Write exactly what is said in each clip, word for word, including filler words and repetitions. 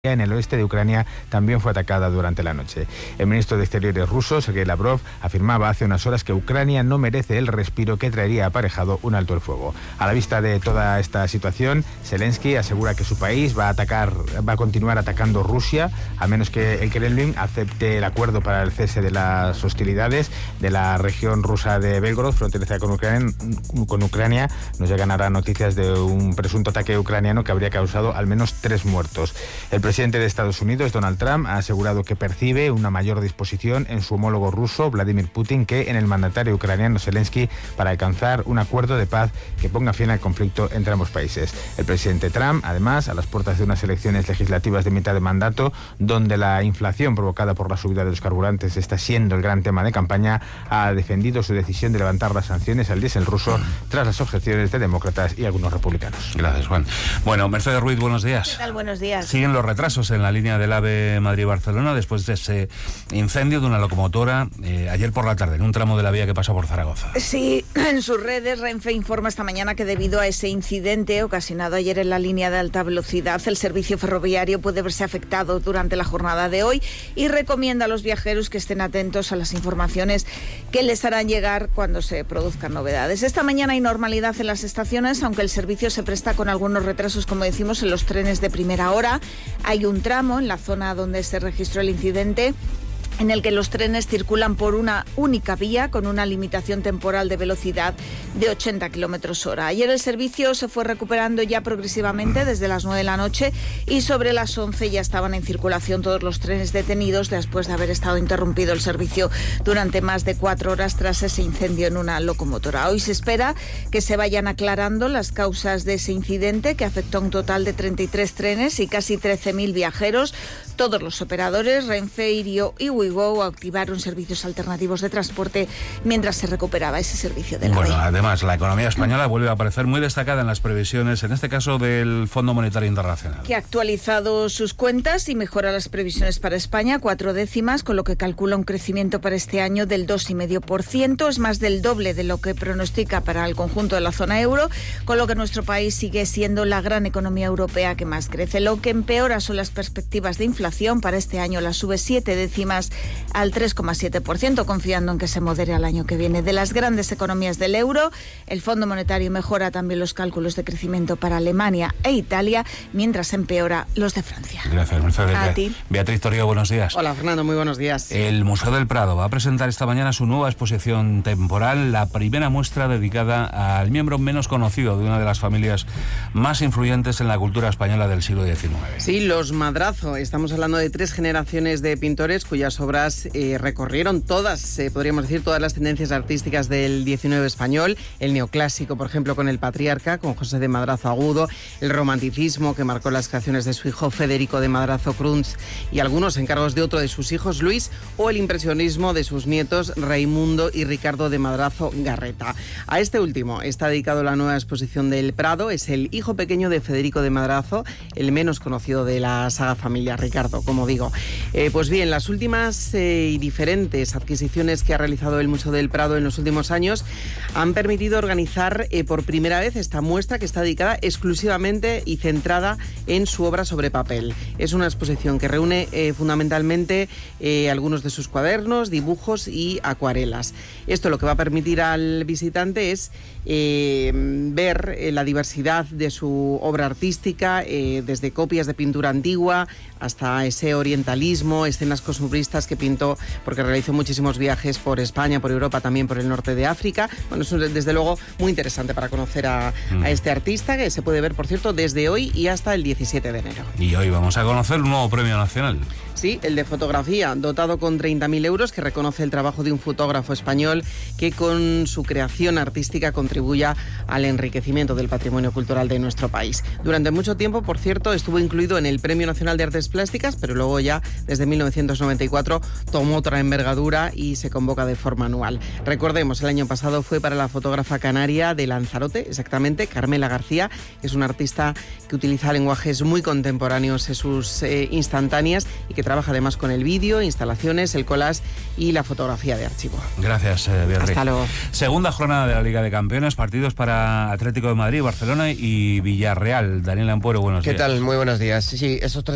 en el oeste de Ucrania también fue atacada durante la noche. El ministro de Exteriores ruso, Sergei Lavrov, afirmaba hace unas horas que Ucrania no merece el respiro que traería aparejado un alto el fuego. A la vista de toda esta situación, Zelensky asegura que su país va a atacar, va a continuar atacando Rusia, a menos que el Kremlin acepte el acuerdo para el cese de las hostilidades de la región rusa de Belgorod, fronteriza con Ucrania. Con Ucrania nos llegan ahora noticias de un presunto ataque ucraniano que habría causado al menos tres muertos. El El presidente de Estados Unidos, Donald Trump, ha asegurado que percibe una mayor disposición en su homólogo ruso, Vladimir Putin, que en el mandatario ucraniano Zelensky para alcanzar un acuerdo de paz que ponga fin al conflicto entre ambos países. El presidente Trump, además, a las puertas de unas elecciones legislativas de mitad de mandato, donde la inflación provocada por la subida de los carburantes está siendo el gran tema de campaña, ha defendido su decisión de levantar las sanciones al diésel ruso tras las objeciones de demócratas y algunos republicanos. Gracias, Juan. Bueno, Mercedes Ruiz, buenos días. ¿Qué tal? Buenos días. Siguen los retrasos en la línea del AVE Madrid-Barcelona después de ese incendio de una locomotora eh, ayer por la tarde en un tramo de la vía que pasa por Zaragoza. Sí, en sus redes Renfe informa esta mañana que debido a ese incidente ocasionado ayer en la línea de alta velocidad, el servicio ferroviario puede verse afectado durante la jornada de hoy y recomienda a los viajeros que estén atentos a las informaciones que les harán llegar cuando se produzcan novedades. Esta mañana hay normalidad en las estaciones, aunque el servicio se presta con algunos retrasos, como decimos, en los trenes de primera hora. Hay un tramo en la zona donde se registró el incidente en el que los trenes circulan por una única vía con una limitación temporal de velocidad de ochenta kilómetros hora. Ayer el servicio se fue recuperando ya progresivamente desde las nueve de la noche y sobre las once ya estaban en circulación todos los trenes detenidos después de haber estado interrumpido el servicio durante más de cuatro horas tras ese incendio en una locomotora. Hoy se espera que se vayan aclarando las causas de ese incidente que afectó a un total de treinta y tres trenes y casi trece mil viajeros. Todos los operadores, Renfe, Irio y Ouigo, activaron servicios alternativos de transporte mientras se recuperaba ese servicio de la Bueno, vía. Además, la economía española vuelve a aparecer muy destacada en las previsiones, en este caso del Fondo Monetario Internacional. Que ha actualizado sus cuentas y mejora las previsiones para España, cuatro décimas, con lo que calcula un crecimiento para este año del dos coma cinco por ciento. Es más del doble de lo que pronostica para el conjunto de la zona euro, con lo que nuestro país sigue siendo la gran economía europea que más crece. Lo que empeora son las perspectivas de inflación. Para este año la sube siete décimas al tres coma siete por ciento, confiando en que se modere al año que viene. De las grandes economías del euro, el Fondo Monetario mejora también los cálculos de crecimiento para Alemania e Italia, mientras empeora los de Francia. Gracias, Mercedes. A ti. Beatriz Torrio, buenos días. Hola, Fernando, muy buenos días. El Museo del Prado va a presentar esta mañana su nueva exposición temporal, la primera muestra dedicada al miembro menos conocido de una de las familias más influyentes en la cultura española del siglo diecinueve. Sí, los Madrazo. Estamos hablando de tres generaciones de pintores cuyas obras eh, recorrieron todas, eh, podríamos decir, todas las tendencias artísticas del diecinueve español. El neoclásico, por ejemplo, con el Patriarca, con José de Madrazo Agudo, el romanticismo, que marcó las creaciones de su hijo Federico de Madrazo Crunz y algunos encargos de otro de sus hijos, Luis, o el impresionismo de sus nietos Raimundo y Ricardo de Madrazo Garreta. A este último está dedicado la nueva exposición del Prado. Es el hijo pequeño de Federico de Madrazo, el menos conocido de la saga familiar, Ricardo, como digo. Eh, pues bien, las últimas eh, y diferentes adquisiciones que ha realizado el Museo del Prado en los últimos años han permitido organizar eh, por primera vez esta muestra, que está dedicada exclusivamente y centrada en su obra sobre papel. Es una exposición que reúne eh, fundamentalmente eh, algunos de sus cuadernos, dibujos y acuarelas. Esto lo que va a permitir al visitante es eh, ver eh, la diversidad de su obra artística, eh, desde copias de pintura antigua hasta ese orientalismo, escenas costumbristas que pintó, porque realizó muchísimos viajes por España, por Europa, también por el norte de África. Bueno, es desde luego muy interesante para conocer a, mm. a este artista, que se puede ver, por cierto, desde hoy y hasta el diecisiete de enero. Y hoy vamos a conocer un nuevo premio nacional. Sí, el de fotografía, dotado con treinta mil euros, que reconoce el trabajo de un fotógrafo español que con su creación artística contribuya al enriquecimiento del patrimonio cultural de nuestro país. Durante mucho tiempo, por cierto, estuvo incluido en el Premio Nacional de Artes Plásticas, pero luego ya, desde mil novecientos noventa y cuatro, tomó otra envergadura y se convoca de forma anual. Recordemos, el año pasado fue para la fotógrafa canaria de Lanzarote, exactamente, Carmela García, que es una artista que utiliza lenguajes muy contemporáneos en sus eh, instantáneas y que trabaja además con el vídeo, instalaciones, el collage y la fotografía de archivo. Gracias, eh, Beatriz. Hasta luego. Segunda jornada de la Liga de Campeones, partidos para Atlético de Madrid, Barcelona y Villarreal. Daniel Ampuero, buenos ¿Qué días. tal? Muy buenos días. Sí, esos tres equipos están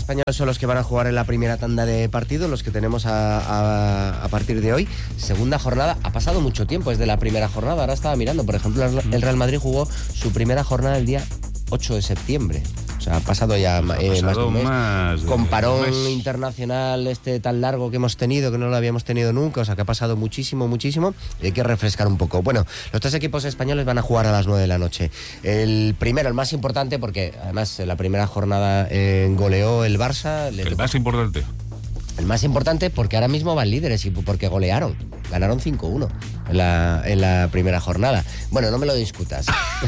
españoles son los que van a jugar en la primera tanda de partidos, los que tenemos a, a, a partir de hoy. Segunda jornada, ha pasado mucho tiempo desde la primera jornada, ahora estaba mirando, por ejemplo, el Real Madrid jugó su primera jornada el día ocho de septiembre. O sea, ha pasado ya ha eh, pasado más de un mes. Más de Con parón un mes. internacional este tan largo que hemos tenido, que no lo habíamos tenido nunca, o sea, que ha pasado muchísimo, muchísimo, y hay que refrescar un poco. Bueno, los tres equipos españoles van a jugar a las nueve de la noche. El primero, el más importante, porque además en la primera jornada eh, goleó el Barça. Le El tocó... más importante. El más importante porque ahora mismo van líderes y porque golearon. Ganaron cinco uno en la, en la primera jornada. Bueno, no me lo discutas.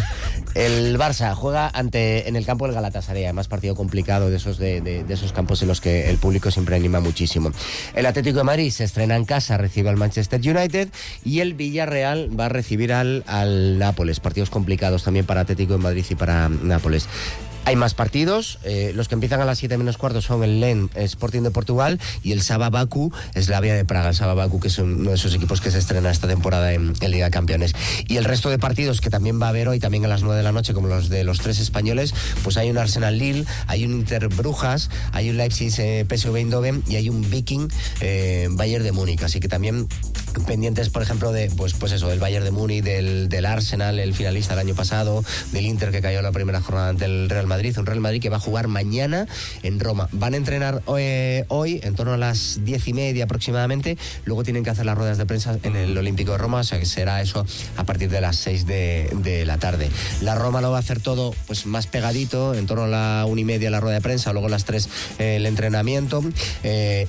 El Barça juega ante en el campo del Galatasaray, además partido complicado de esos, de, de, de esos campos en los que el público siempre anima muchísimo. El Atlético de Madrid se estrena en casa, recibe al Manchester United, y el Villarreal va a recibir al, al Nápoles. Partidos complicados también para Atlético de Madrid y para Nápoles. Hay más partidos, eh, los que empiezan a las siete menos cuarto son el Lens Sporting de Portugal y el Saba Baku Slavia de Praga. El Saba Baku, que es uno de esos equipos que se estrena esta temporada en, en Liga de Campeones. Y el resto de partidos que también va a haber hoy, también a las nueve de la noche, como los de los tres españoles, pues hay un Arsenal Lille, hay un Inter Brujas, hay un Leipzig eh, P S V Eindhoven y hay un Viking eh, Bayern de Múnich. Así que también pendientes, por ejemplo, de pues pues eso, del Bayern de Múnich, del, del Arsenal, el finalista el año pasado, del Inter que cayó en la primera jornada ante el Real Madrid. Un Real Madrid que va a jugar mañana en Roma. Van a entrenar hoy, hoy en torno a las diez y media aproximadamente. Luego tienen que hacer las ruedas de prensa en el Olímpico de Roma, o sea que será eso a partir de las seis de, de la tarde. La Roma lo va a hacer todo pues más pegadito, en torno a la una y media la rueda de prensa, luego a las tres eh, el entrenamiento, eh,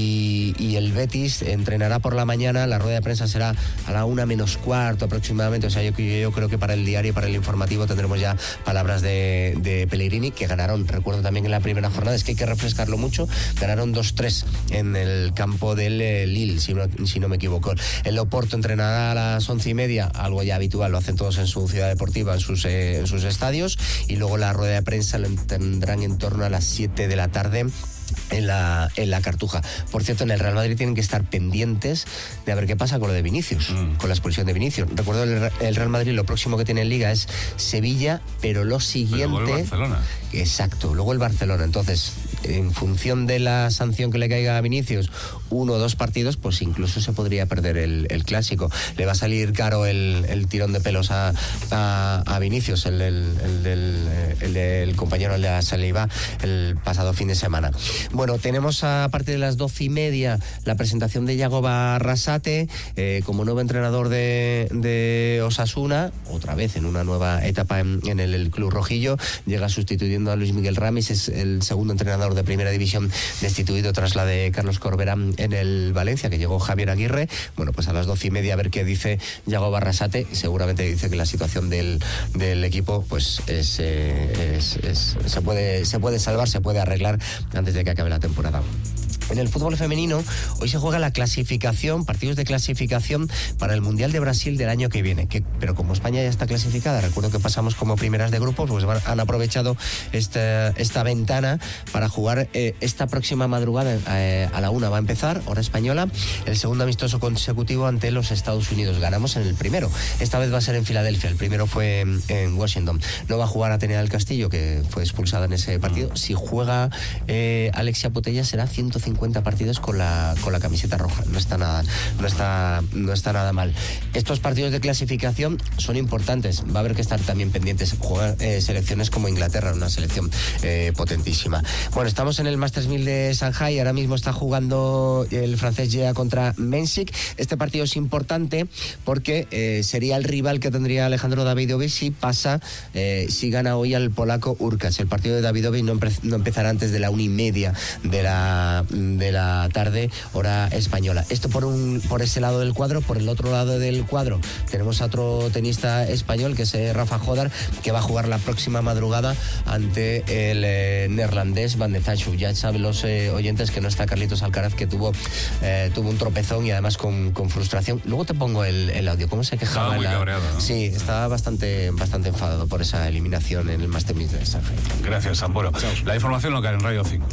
y, y el Betis entrenará por la mañana. La rueda de prensa será a la una menos cuarto aproximadamente. O sea, yo, yo creo que para el diario, para el informativo, tendremos ya palabras de, de Pellegrini, que ganaron, recuerdo también en la primera jornada, es que hay que refrescarlo mucho, ganaron dos tres en el campo del eh, Lille, si no, si no me equivoco. El Oporto entrenará a las once y media, algo ya habitual, lo hacen todos en su ciudad deportiva, en sus, eh, en sus estadios, y luego la rueda de prensa lo tendrán en torno a las siete de la tarde en la, en la Cartuja. Por cierto, en el Real Madrid tienen que estar pendientes de a ver qué pasa con lo de Vinicius, mm. con la expulsión de Vinicius. Recuerdo el, el Real Madrid, lo próximo que tiene en Liga es Sevilla, pero lo siguiente... Pero luego el Barcelona. Exacto, luego el Barcelona. Entonces, en función de la sanción que le caiga a Vinicius, uno o dos partidos, pues incluso se podría perder el, el Clásico. Le va a salir caro el, el tirón de pelos a, a, a Vinicius, el, el, el, del, el del compañero de la Saliba, el pasado fin de semana. Bueno, tenemos a partir de las doce y media la presentación de Yago Barrasate eh, como nuevo entrenador de, de Osasuna, otra vez en una nueva etapa en, en el, el club rojillo. Llega sustituyendo a Luis Miguel Ramis, es el segundo entrenador de primera división destituido tras la de Carlos Corbera en el Valencia, que llegó Javier Aguirre. Bueno, pues a las doce y media a ver qué dice Yago Barrasate. Seguramente dice que la situación del, del equipo pues es, eh, es, es, se puede, se puede salvar, se puede arreglar antes de que acabe la temporada. En el fútbol femenino, hoy se juega la clasificación, partidos de clasificación para el Mundial de Brasil del año que viene. Que, pero como España ya está clasificada, recuerdo que pasamos como primeras de grupo, pues van, han aprovechado esta, esta ventana para jugar eh, esta próxima madrugada eh, a la una va a empezar, hora española, el segundo amistoso consecutivo ante los Estados Unidos. Ganamos en el primero. Esta vez va a ser en Filadelfia. El primero fue en, en Washington. No va a jugar Atenea del Castillo, que fue expulsada en ese partido. Si juega eh, Alexia Putella, será ciento cincuenta partidos con la con la camiseta roja. No está nada, no está, no está nada mal. Estos partidos de clasificación son importantes. Va a haber que estar también pendientes. Jugar eh, selecciones como Inglaterra, una selección eh, potentísima. Bueno, estamos en el Masters mil de Shanghai. Ahora mismo está jugando el francés Gea contra Mensik. Este partido es importante porque eh, sería el rival que tendría Alejandro Davidovich si pasa, eh, si gana hoy al polaco Urkacz. El partido de Davidovich no, empe- no empezará antes de la una y media de la de la tarde, hora española. Esto por un por ese lado del cuadro. Por el otro lado del cuadro tenemos a otro tenista español, que es eh, Rafa Jodar, que va a jugar la próxima madrugada ante el eh, neerlandés Van de Zachu. Ya saben los eh, oyentes que no está Carlitos Alcaraz, que tuvo eh, tuvo un tropezón y además con, con frustración. Luego te pongo el, el audio. ¿Cómo se quejaba? Estaba muy la... cabreado, ¿no? Sí, estaba bastante, bastante enfadado por esa eliminación en el Masters mil de Shanghai. Gracias, Samboro. La información local en Radio cinco.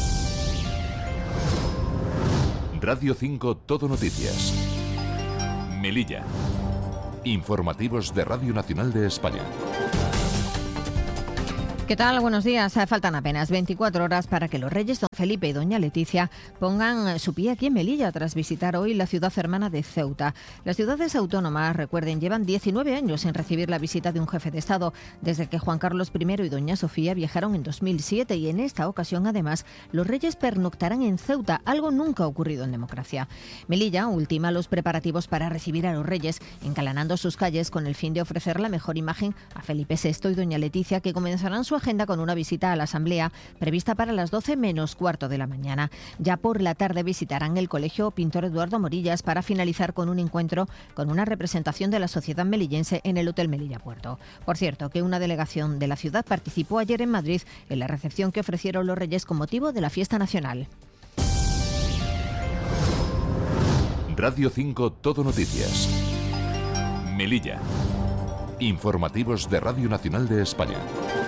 Radio cinco Todo Noticias. Melilla. Informativos de Radio Nacional de España. ¿Qué tal? Buenos días. Faltan apenas veinticuatro horas para que los reyes don Felipe y doña Leticia pongan su pie aquí en Melilla tras visitar hoy la ciudad hermana de Ceuta. Las ciudades autónomas, recuerden, llevan diecinueve años sin recibir la visita de un jefe de Estado, desde que Juan Carlos primero y doña Sofía viajaron en dos mil siete, y en esta ocasión, además, los reyes pernoctarán en Ceuta, algo nunca ocurrido en democracia. Melilla ultima los preparativos para recibir a los reyes, engalanando sus calles con el fin de ofrecer la mejor imagen a Felipe sexto y doña Leticia, que comenzarán su agenda con una visita a la Asamblea prevista para las doce menos cuarto de la mañana. Ya por la tarde visitarán el Colegio Pintor Eduardo Morillas para finalizar con un encuentro con una representación de la sociedad melillense en el Hotel Melilla Puerto. Por cierto, que una delegación de la ciudad participó ayer en Madrid en la recepción que ofrecieron los reyes con motivo de la fiesta nacional. Radio cinco Todo Noticias. Melilla. Informativos de Radio Nacional de España.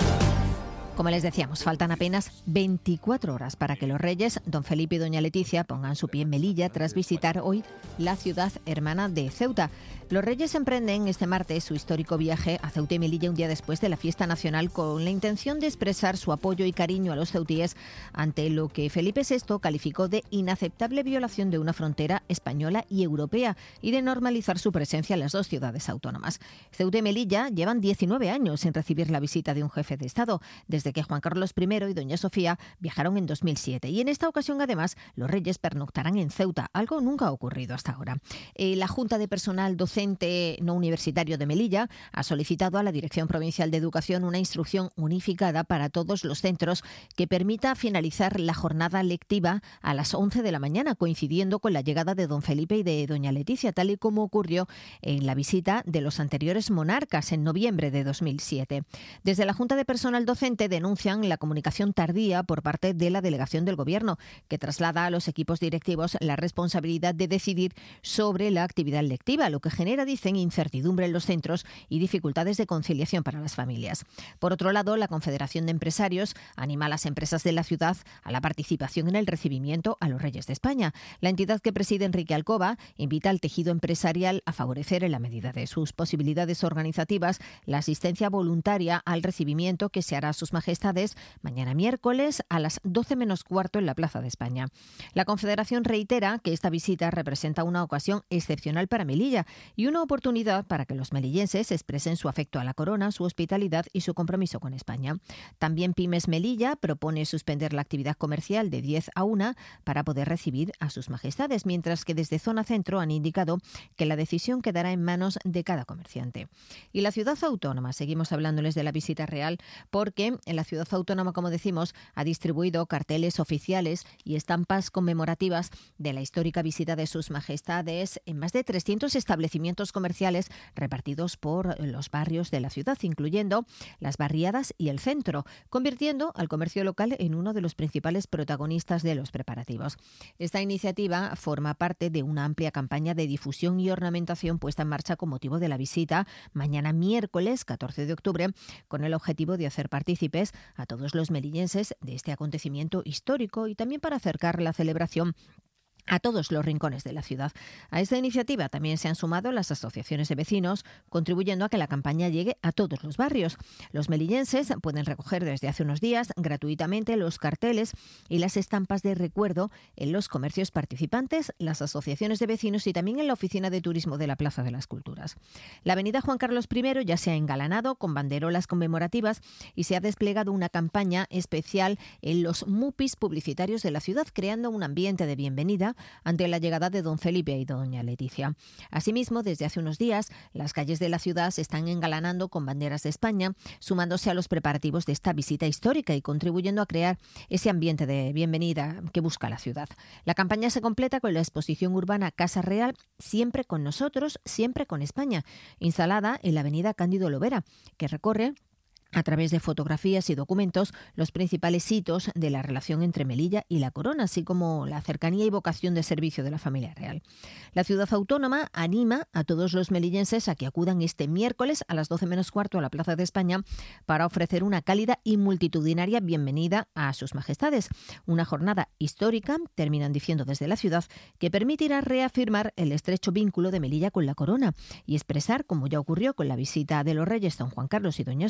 Como les decíamos, faltan apenas veinticuatro horas para que los reyes, don Felipe y doña Leticia, pongan su pie en Melilla tras visitar hoy la ciudad hermana de Ceuta. Los reyes emprenden este martes su histórico viaje a Ceuta y Melilla un día después de la fiesta nacional, con la intención de expresar su apoyo y cariño a los ceutíes ante lo que Felipe sexto calificó de inaceptable violación de una frontera española y europea y de normalizar su presencia en las dos ciudades autónomas. Ceuta y Melilla llevan diecinueve años sin recibir la visita de un jefe de Estado, desde que Juan Carlos primero y doña Sofía viajaron en dos mil siete. Y en esta ocasión, además, los reyes pernoctarán en Ceuta, algo nunca ha ocurrido hasta ahora. Eh, la Junta de Personal Docente No Universitario de Melilla ha solicitado a la Dirección Provincial de Educación una instrucción unificada para todos los centros que permita finalizar la jornada lectiva a las once de la mañana, coincidiendo con la llegada de don Felipe y de doña Leticia, tal y como ocurrió en la visita de los anteriores monarcas en noviembre de dos mil siete. Desde la Junta de Personal Docente denuncian la comunicación tardía por parte de la delegación del Gobierno, que traslada a los equipos directivos la responsabilidad de decidir sobre la actividad lectiva, lo que genera, dicen, incertidumbre en los centros y dificultades de conciliación para las familias. Por otro lado, la Confederación de Empresarios anima a las empresas de la ciudad a la participación en el recibimiento a los Reyes de España. La entidad que preside Enrique Alcoba invita al tejido empresarial a favorecer, en la medida de sus posibilidades organizativas, la asistencia voluntaria al recibimiento que se hará a sus majestades mañana miércoles a las doce menos cuarto en la Plaza de España. La Confederación reitera que esta visita representa una ocasión excepcional para Melilla y una oportunidad para que los melillenses expresen su afecto a la corona, su hospitalidad y su compromiso con España. También Pymes Melilla propone suspender la actividad comercial de diez a una para poder recibir a sus majestades, mientras que desde Zona Centro han indicado que la decisión quedará en manos de cada comerciante. Y la ciudad autónoma, seguimos hablándoles de la visita real, porque en la ciudad autónoma, como decimos, ha distribuido carteles oficiales y estampas conmemorativas de la histórica visita de sus majestades en más de trescientos establecimientos comerciales repartidos por los barrios de la ciudad, incluyendo las barriadas y el centro, convirtiendo al comercio local en uno de los principales protagonistas de los preparativos. Esta iniciativa forma parte de una amplia campaña de difusión y ornamentación puesta en marcha con motivo de la visita mañana miércoles catorce de octubre, con el objetivo de hacer partícipes a todos los melillenses de este acontecimiento histórico y también para acercar la celebración a todos los rincones de la ciudad. A esta iniciativa también se han sumado las asociaciones de vecinos, contribuyendo a que la campaña llegue a todos los barrios. Los melillenses pueden recoger desde hace unos días gratuitamente los carteles y las estampas de recuerdo en los comercios participantes, las asociaciones de vecinos y también en la oficina de turismo de la Plaza de las Culturas. La avenida Juan Carlos primero ya se ha engalanado con banderolas conmemorativas y se ha desplegado una campaña especial en los mupis publicitarios de la ciudad, creando un ambiente de bienvenida ante la llegada de don Felipe y doña Leticia. Asimismo, desde hace unos días, las calles de la ciudad se están engalanando con banderas de España, sumándose a los preparativos de esta visita histórica y contribuyendo a crear ese ambiente de bienvenida que busca la ciudad. La campaña se completa con la exposición urbana Casa Real, siempre con nosotros, siempre con España, instalada en la avenida Cándido Lovera, que recorre a través de fotografías y documentos los principales hitos de la relación entre Melilla y la corona, así como la cercanía y vocación de servicio de la familia real. La ciudad autónoma anima a todos los melillenses a que acudan este miércoles a las doce menos cuarto a la Plaza de España para ofrecer una cálida y multitudinaria bienvenida a sus majestades. Una jornada histórica, terminan diciendo desde la ciudad, que permitirá reafirmar el estrecho vínculo de Melilla con la corona y expresar, como ya ocurrió con la visita de los reyes don Juan Carlos y doña Sofía,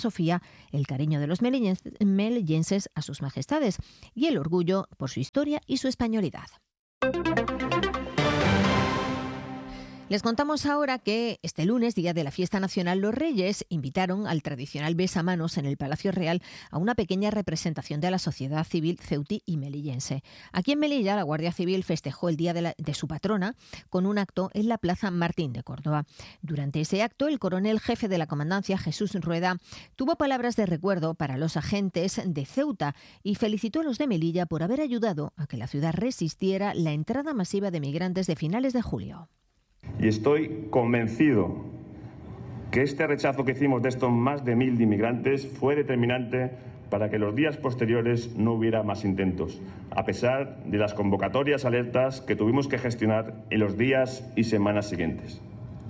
el cariño de los melillenses a sus majestades y el orgullo por su historia y su españolidad. Les contamos ahora que este lunes, día de la fiesta nacional, los Reyes invitaron al tradicional besamanos en el Palacio Real a una pequeña representación de la sociedad civil ceutí y melillense. Aquí en Melilla, la Guardia Civil festejó el día de, la, de su patrona con un acto en la Plaza Martín de Córdoba. Durante ese acto, el coronel jefe de la comandancia, Jesús Rueda, tuvo palabras de recuerdo para los agentes de Ceuta y felicitó a los de Melilla por haber ayudado a que la ciudad resistiera la entrada masiva de migrantes de finales de julio. Y estoy convencido que este rechazo que hicimos de estos más de mil inmigrantes fue determinante para que los días posteriores no hubiera más intentos, a pesar de las convocatorias alertas que tuvimos que gestionar en los días y semanas siguientes.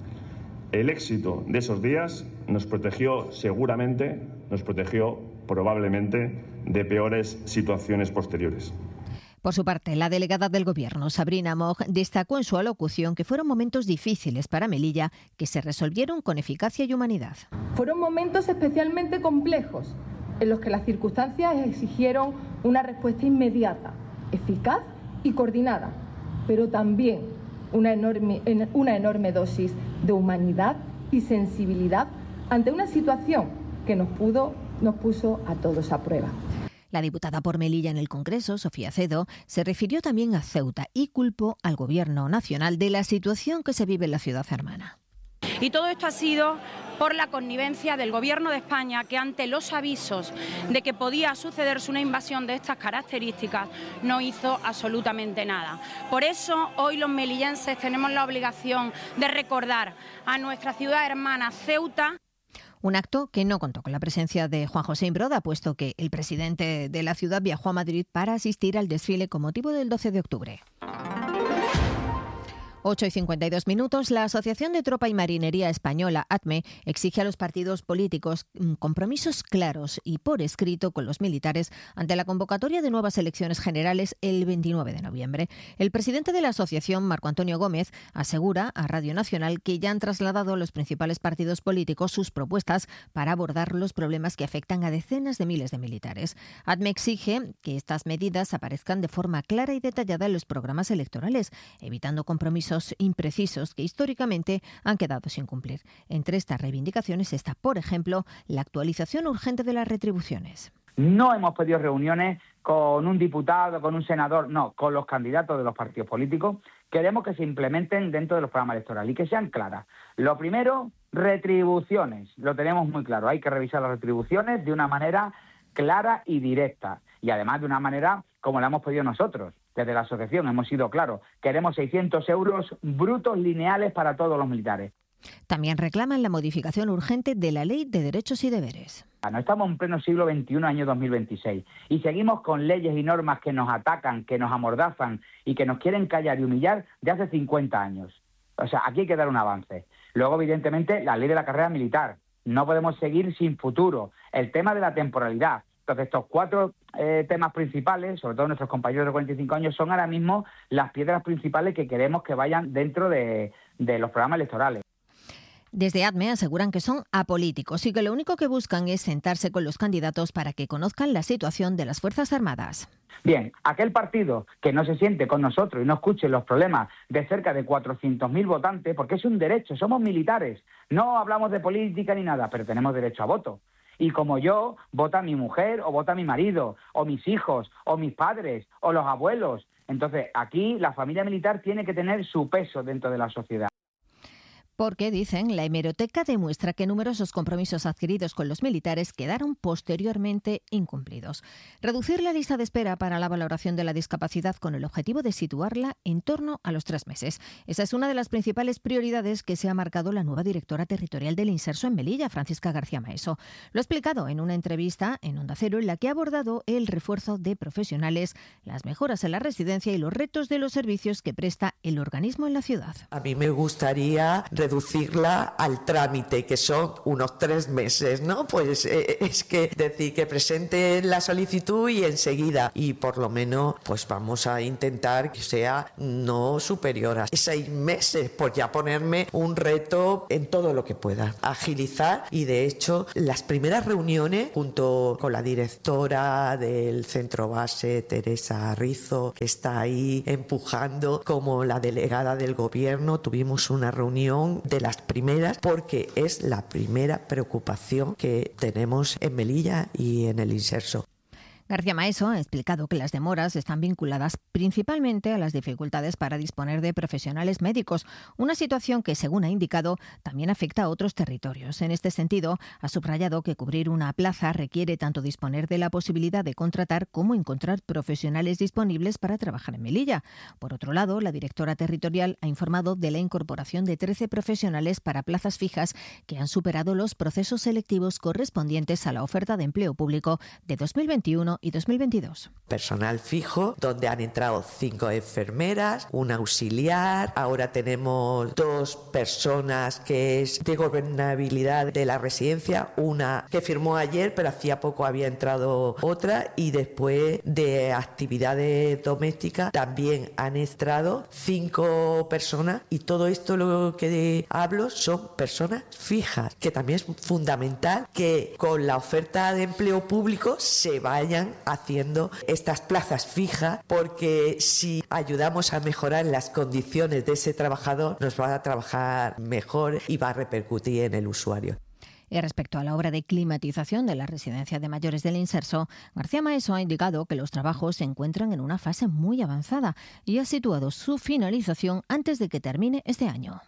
El éxito de esos días nos protegió seguramente, nos protegió probablemente de peores situaciones posteriores. Por su parte, la delegada del Gobierno, Sabrina Moog, destacó en su alocución que fueron momentos difíciles para Melilla que se resolvieron con eficacia y humanidad. Fueron momentos especialmente complejos en los que las circunstancias exigieron una respuesta inmediata, eficaz y coordinada, pero también una enorme, una enorme dosis de humanidad y sensibilidad ante una situación que nos, pudo, nos puso a todos a prueba. La diputada por Melilla en el Congreso, Sofía Cedo, se refirió también a Ceuta y culpó al Gobierno nacional de la situación que se vive en la ciudad hermana. Y todo esto ha sido por la connivencia del Gobierno de España, que ante los avisos de que podía sucederse una invasión de estas características no hizo absolutamente nada. Por eso hoy los melillenses tenemos la obligación de recordar a nuestra ciudad hermana Ceuta. Un acto que no contó con la presencia de Juan José Imbroda, puesto que el presidente de la ciudad viajó a Madrid para asistir al desfile con motivo del doce de octubre. ocho y cincuenta y dos minutos. La Asociación de Tropa y Marinería Española, A T M E, exige a los partidos políticos compromisos claros y por escrito con los militares ante la convocatoria de nuevas elecciones generales el veintinueve de noviembre. El presidente de la asociación, Marco Antonio Gómez, asegura a Radio Nacional que ya han trasladado a los principales partidos políticos sus propuestas para abordar los problemas que afectan a decenas de miles de militares. A T M E exige que estas medidas aparezcan de forma clara y detallada en los programas electorales, evitando compromisos imprecisos que históricamente han quedado sin cumplir. Entre estas reivindicaciones está, por ejemplo, la actualización urgente de las retribuciones. No hemos pedido reuniones con un diputado, con un senador, no, con los candidatos de los partidos políticos. Queremos que se implementen dentro de los programas electorales y que sean claras. Lo primero, retribuciones. Lo tenemos muy claro. Hay que revisar las retribuciones de una manera clara y directa. Y además de una manera como la hemos pedido nosotros. Desde la asociación hemos sido claros. Queremos seiscientos euros brutos lineales para todos los militares. También reclaman la modificación urgente de la Ley de Derechos y Deberes. No estamos en pleno siglo veintiuno, año dos mil veintiséis, y seguimos con leyes y normas que nos atacan, que nos amordazan y que nos quieren callar y humillar de hace cincuenta años. O sea, aquí hay que dar un avance. Luego, evidentemente, la ley de la carrera militar. No podemos seguir sin futuro. El tema de la temporalidad. Entonces, estos cuatro eh, temas principales, sobre todo nuestros compañeros de cuarenta y cinco años, son ahora mismo las piedras principales que queremos que vayan dentro de, de los programas electorales. Desde A T M E aseguran que son apolíticos y que lo único que buscan es sentarse con los candidatos para que conozcan la situación de las Fuerzas Armadas. Bien, aquel partido que no se siente con nosotros y no escuche los problemas de cerca de cuatrocientos mil votantes, porque es un derecho, somos militares, no hablamos de política ni nada, pero tenemos derecho a voto. Y como yo, vota mi mujer o vota mi marido, o mis hijos, o mis padres, o los abuelos. Entonces, aquí la familia militar tiene que tener su peso dentro de la sociedad. Porque, dicen, la hemeroteca demuestra que numerosos compromisos adquiridos con los militares quedaron posteriormente incumplidos. Reducir la lista de espera para la valoración de la discapacidad con el objetivo de situarla en torno a los tres meses. Esa es una de las principales prioridades que se ha marcado la nueva directora territorial del Inserso en Melilla, Francisca García Maeso. Lo ha explicado en una entrevista en Onda Cero en la que ha abordado el refuerzo de profesionales, las mejoras en la residencia y los retos de los servicios que presta el organismo en la ciudad. A mí me gustaría reducirla al trámite, que son unos tres meses, ¿no? Pues eh, es que decir que presenten la solicitud y enseguida, y por lo menos pues vamos a intentar que sea no superior a seis meses, pues ya ponerme un reto en todo lo que pueda, agilizar. Y de hecho las primeras reuniones junto con la directora del centro base, Teresa Rizo, que está ahí empujando, como la delegada del gobierno, tuvimos una reunión de las primeras porque es la primera preocupación que tenemos en Melilla y en el Inserso. García Maeso ha explicado que las demoras están vinculadas principalmente a las dificultades para disponer de profesionales médicos, una situación que, según ha indicado, también afecta a otros territorios. En este sentido, ha subrayado que cubrir una plaza requiere tanto disponer de la posibilidad de contratar como encontrar profesionales disponibles para trabajar en Melilla. Por otro lado, la directora territorial ha informado de la incorporación de trece profesionales para plazas fijas que han superado los procesos selectivos correspondientes a la oferta de empleo público de dos mil veintiuno y dos mil veintidós. Personal fijo, donde han entrado cinco enfermeras, un auxiliar, ahora tenemos dos personas que es de gobernabilidad de la residencia, una que firmó ayer, pero hacía poco había entrado otra, y después de actividades domésticas también han entrado cinco personas, y todo esto lo que hablo son personas fijas, que también es fundamental que con la oferta de empleo público se vayan haciendo estas plazas fijas, porque si ayudamos a mejorar las condiciones de ese trabajador, nos va a trabajar mejor y va a repercutir en el usuario. Y respecto a la obra de climatización de la residencia de mayores del Inserso, García Maeso ha indicado que los trabajos se encuentran en una fase muy avanzada y ha situado su finalización antes de que termine este año.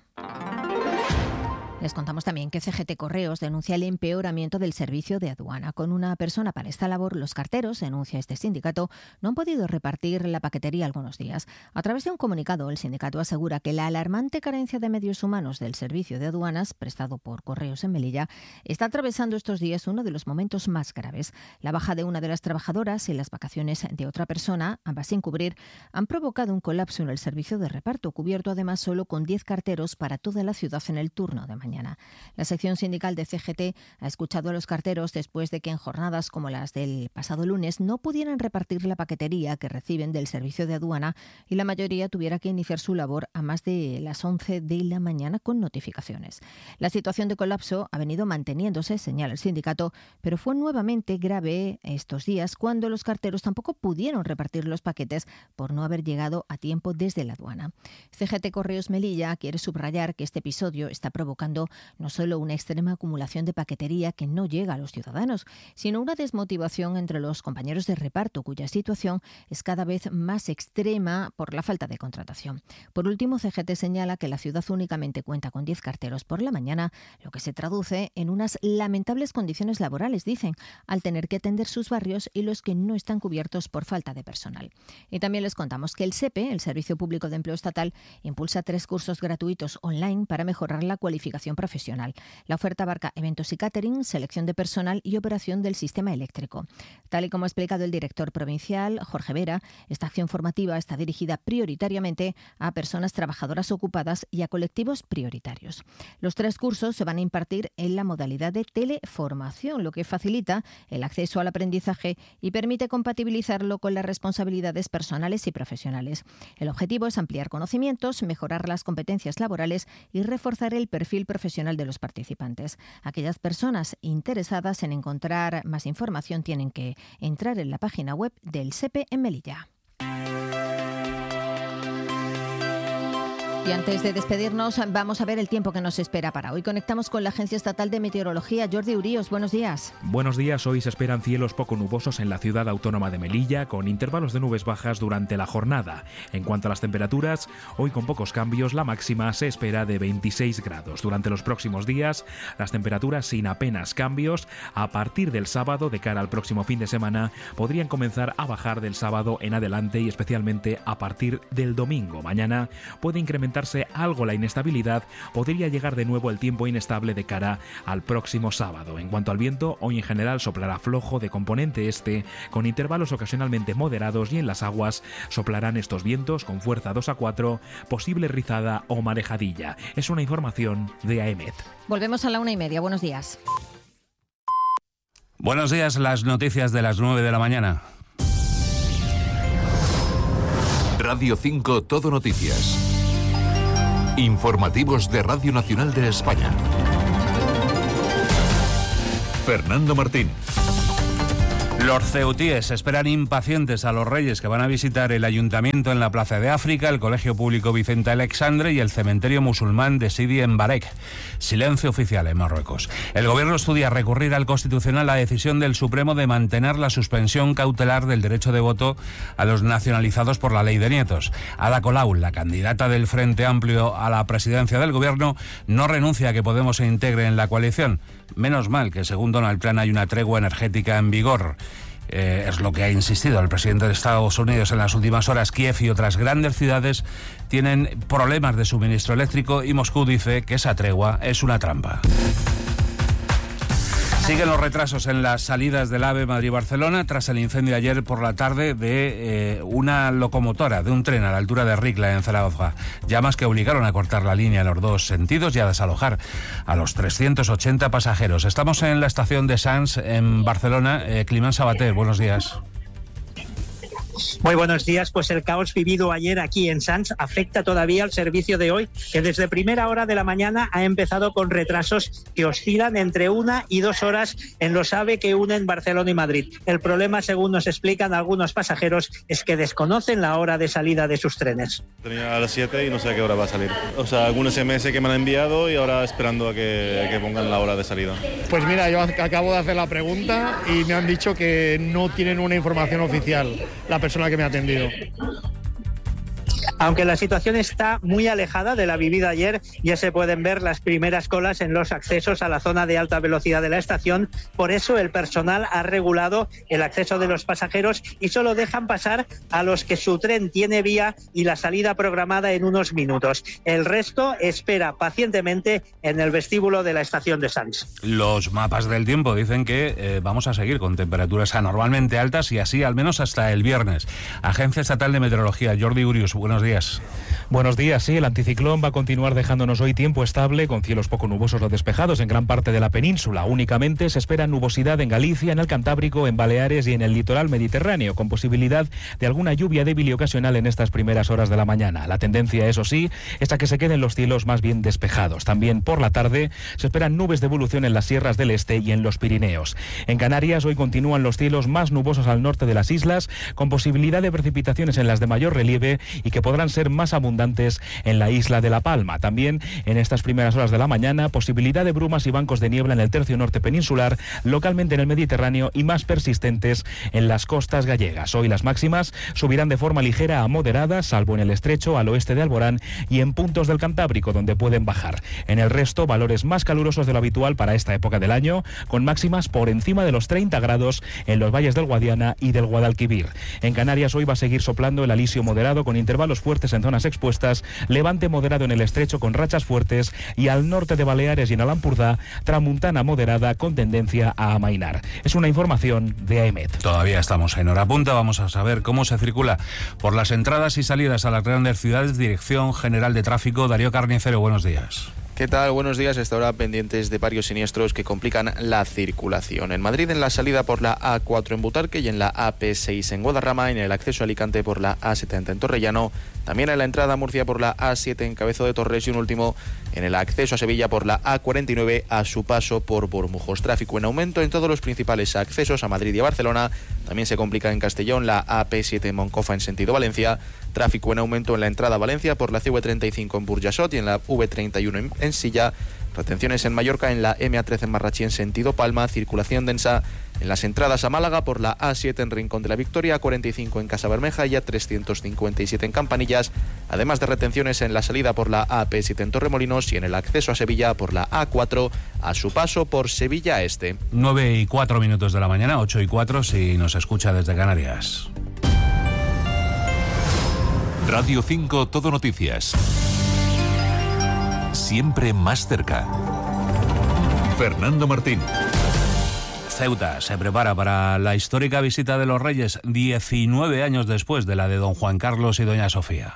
Les contamos también que C G T Correos denuncia el empeoramiento del servicio de aduana. Con una persona para esta labor, los carteros, denuncia este sindicato, no han podido repartir la paquetería algunos días. A través de un comunicado, el sindicato asegura que la alarmante carencia de medios humanos del servicio de aduanas, prestado por Correos en Melilla, está atravesando estos días uno de los momentos más graves. La baja de una de las trabajadoras y las vacaciones de otra persona, ambas sin cubrir, han provocado un colapso en el servicio de reparto, cubierto además solo con diez carteros para toda la ciudad en el turno de mañana. La sección sindical de C G T ha escuchado a los carteros después de que en jornadas como las del pasado lunes no pudieran repartir la paquetería que reciben del servicio de aduana y la mayoría tuviera que iniciar su labor a más de las once de la mañana con notificaciones. La situación de colapso ha venido manteniéndose, señala el sindicato, pero fue nuevamente grave estos días cuando los carteros tampoco pudieron repartir los paquetes por no haber llegado a tiempo desde la aduana. C G T Correos Melilla quiere subrayar que este episodio está provocando no solo una extrema acumulación de paquetería que no llega a los ciudadanos, sino una desmotivación entre los compañeros de reparto, cuya situación es cada vez más extrema por la falta de contratación. Por último, C G T señala que la ciudad únicamente cuenta con diez carteros por la mañana, lo que se traduce en unas lamentables condiciones laborales, dicen, al tener que atender sus barrios y los que no están cubiertos por falta de personal. Y también les contamos que el S E P E, el Servicio Público de Empleo Estatal, impulsa tres cursos gratuitos online para mejorar la cualificación profesional. La oferta abarca eventos y catering, selección de personal y operación del sistema eléctrico. Tal y como ha explicado el director provincial, Jorge Vera, esta acción formativa está dirigida prioritariamente a personas trabajadoras ocupadas y a colectivos prioritarios. Los tres cursos se van a impartir en la modalidad de teleformación, lo que facilita el acceso al aprendizaje y permite compatibilizarlo con las responsabilidades personales y profesionales. El objetivo es ampliar conocimientos, mejorar las competencias laborales y reforzar el perfil profesional de los participantes. Aquellas personas interesadas en encontrar más información tienen que entrar en la página web del S E P E en Melilla. Y antes de despedirnos, vamos a ver el tiempo que nos espera para hoy. Conectamos con la Agencia Estatal de Meteorología. Jordi Uríos, buenos días. Buenos días. Hoy se esperan cielos poco nubosos en la ciudad autónoma de Melilla, con intervalos de nubes bajas durante la jornada. En cuanto a las temperaturas, hoy con pocos cambios, la máxima se espera de veintiséis grados. Durante los próximos días, las temperaturas sin apenas cambios. A partir del sábado, de cara al próximo fin de semana, podrían comenzar a bajar del sábado en adelante y especialmente a partir del domingo. Mañana puede incrementar aumentarse algo la inestabilidad, podría llegar de nuevo el tiempo inestable de cara al próximo sábado. En cuanto al viento, hoy en general soplará flojo de componente este, con intervalos ocasionalmente moderados, y en las aguas soplarán estos vientos con fuerza dos a cuatro, posible rizada o marejadilla. Es una información de A E M E T. Volvemos a la una y media. Buenos días. Buenos días, las noticias de las nueve de la mañana. Radio cinco Todo Noticias. Informativos de Radio Nacional de España. Fernando Martín. Los ceutíes esperan impacientes a los reyes que van a visitar el ayuntamiento en la Plaza de África, el Colegio Público Vicente Alexandre y el cementerio musulmán de Sidi en Barek. Silencio oficial en Marruecos. El gobierno estudia recurrir al Constitucional la decisión del Supremo de mantener la suspensión cautelar del derecho de voto a los nacionalizados por la ley de nietos. Ada Colau, la candidata del Frente Amplio a la presidencia del gobierno, no renuncia a que Podemos se integre en la coalición. Menos mal que, según Donald Trump, hay una tregua energética en vigor. Eh, es lo que ha insistido el presidente de Estados Unidos en las últimas horas. Kiev y otras grandes ciudades tienen problemas de suministro eléctrico y Moscú dice que esa tregua es una trampa. Siguen los retrasos en las salidas del AVE Madrid-Barcelona tras el incendio ayer por la tarde de eh, una locomotora, de un tren a la altura de Ricla, en Zaragoza. Llamas que obligaron a cortar la línea en los dos sentidos y a desalojar a los trescientos ochenta pasajeros. Estamos en la estación de Sants, en Barcelona. Eh, Climent Sabater, buenos días. Muy buenos días. Pues el caos vivido ayer aquí en Sants afecta todavía al servicio de hoy, que desde primera hora de la mañana ha empezado con retrasos que oscilan entre una y dos horas en los AVE que unen Barcelona y Madrid. El problema, según nos explican algunos pasajeros, es que desconocen la hora de salida de sus trenes. Tenía a las siete y no sé a qué hora va a salir. O sea, algún S M S que me han enviado y ahora esperando a que, a que pongan la hora de salida. Pues mira, yo acabo de hacer la pregunta y me han dicho que no tienen una información oficial la persona que me ha atendido. Aunque la situación está muy alejada de la vivida ayer, ya se pueden ver las primeras colas en los accesos a la zona de alta velocidad de la estación. Por eso el personal ha regulado el acceso de los pasajeros y solo dejan pasar a los que su tren tiene vía y la salida programada en unos minutos. El resto espera pacientemente en el vestíbulo de la estación de Sants. Los mapas del tiempo dicen que eh, vamos a seguir con temperaturas anormalmente altas y así al menos hasta el viernes. Agencia Estatal de Meteorología, Jordi Urius, buenos días. Buenos días, sí, el anticiclón va a continuar dejándonos hoy tiempo estable con cielos poco nubosos o despejados en gran parte de la península. Únicamente se espera nubosidad en Galicia, en el Cantábrico, en Baleares y en el litoral mediterráneo, con posibilidad de alguna lluvia débil y ocasional en estas primeras horas de la mañana. La tendencia, eso sí, es a que se queden los cielos más bien despejados. También por la tarde se esperan nubes de evolución en las sierras del este y en los Pirineos. En Canarias hoy continúan los cielos más nubosos al norte de las islas, con posibilidad de precipitaciones en las de mayor relieve y que podrán ser más abundantes en la isla de La Palma. También en estas primeras horas de la mañana, posibilidad de brumas y bancos de niebla en el tercio norte peninsular, localmente en el Mediterráneo y más persistentes en las costas gallegas. Hoy las máximas subirán de forma ligera a moderada, salvo en el estrecho, al oeste de Alborán y en puntos del Cantábrico, donde pueden bajar. En el resto, valores más calurosos de lo habitual para esta época del año, con máximas por encima de los treinta grados en los valles del Guadiana y del Guadalquivir. En Canarias hoy va a seguir soplando el alisio moderado con intervalos fuertes en zonas expuestas, levante moderado en el estrecho con rachas fuertes y al norte de Baleares y en Alampurdá, tramuntana moderada con tendencia a amainar. Es una información de A E M E T. Todavía estamos en hora punta, vamos a saber cómo se circula por las entradas y salidas a las grandes ciudades. Dirección General de Tráfico, Darío Carnicero, buenos días. ¿Qué tal? Buenos días. Hasta ahora pendientes de varios siniestros que complican la circulación. En Madrid, en la salida por la A cuatro en Butarque y en la A P seis en Guadarrama, en el acceso a Alicante por la A setenta en Torrellano, también en la entrada a Murcia por la A siete en Cabezo de Torres y un último en el acceso a Sevilla por la A cuarenta y nueve a su paso por Bormujos. Tráfico en aumento en todos los principales accesos a Madrid y a Barcelona. También se complica en Castellón la A P siete en Moncofa en sentido Valencia. Tráfico en aumento en la entrada a Valencia por la C V treinta y cinco en Burjasot y en la V treinta y uno en, en Silla. Retenciones en Mallorca en la M A trece en Marrachí en sentido Palma. Circulación densa en las entradas a Málaga por la A siete en Rincón de la Victoria, A cuarenta y cinco en Casabermeja y A trescientos cincuenta y siete en Campanillas. Además de retenciones en la salida por la A P siete en Torremolinos y en el acceso a Sevilla por la A cuatro a su paso por Sevilla Este. nueve y cuatro minutos de la mañana, ocho y cuatro si nos escucha desde Radio cinco Todo Noticias. siempre más cerca. Fernando Martín. Ceuta se prepara para la histórica visita de los Reyes diecinueve años después de la de don Juan Carlos y doña Sofía.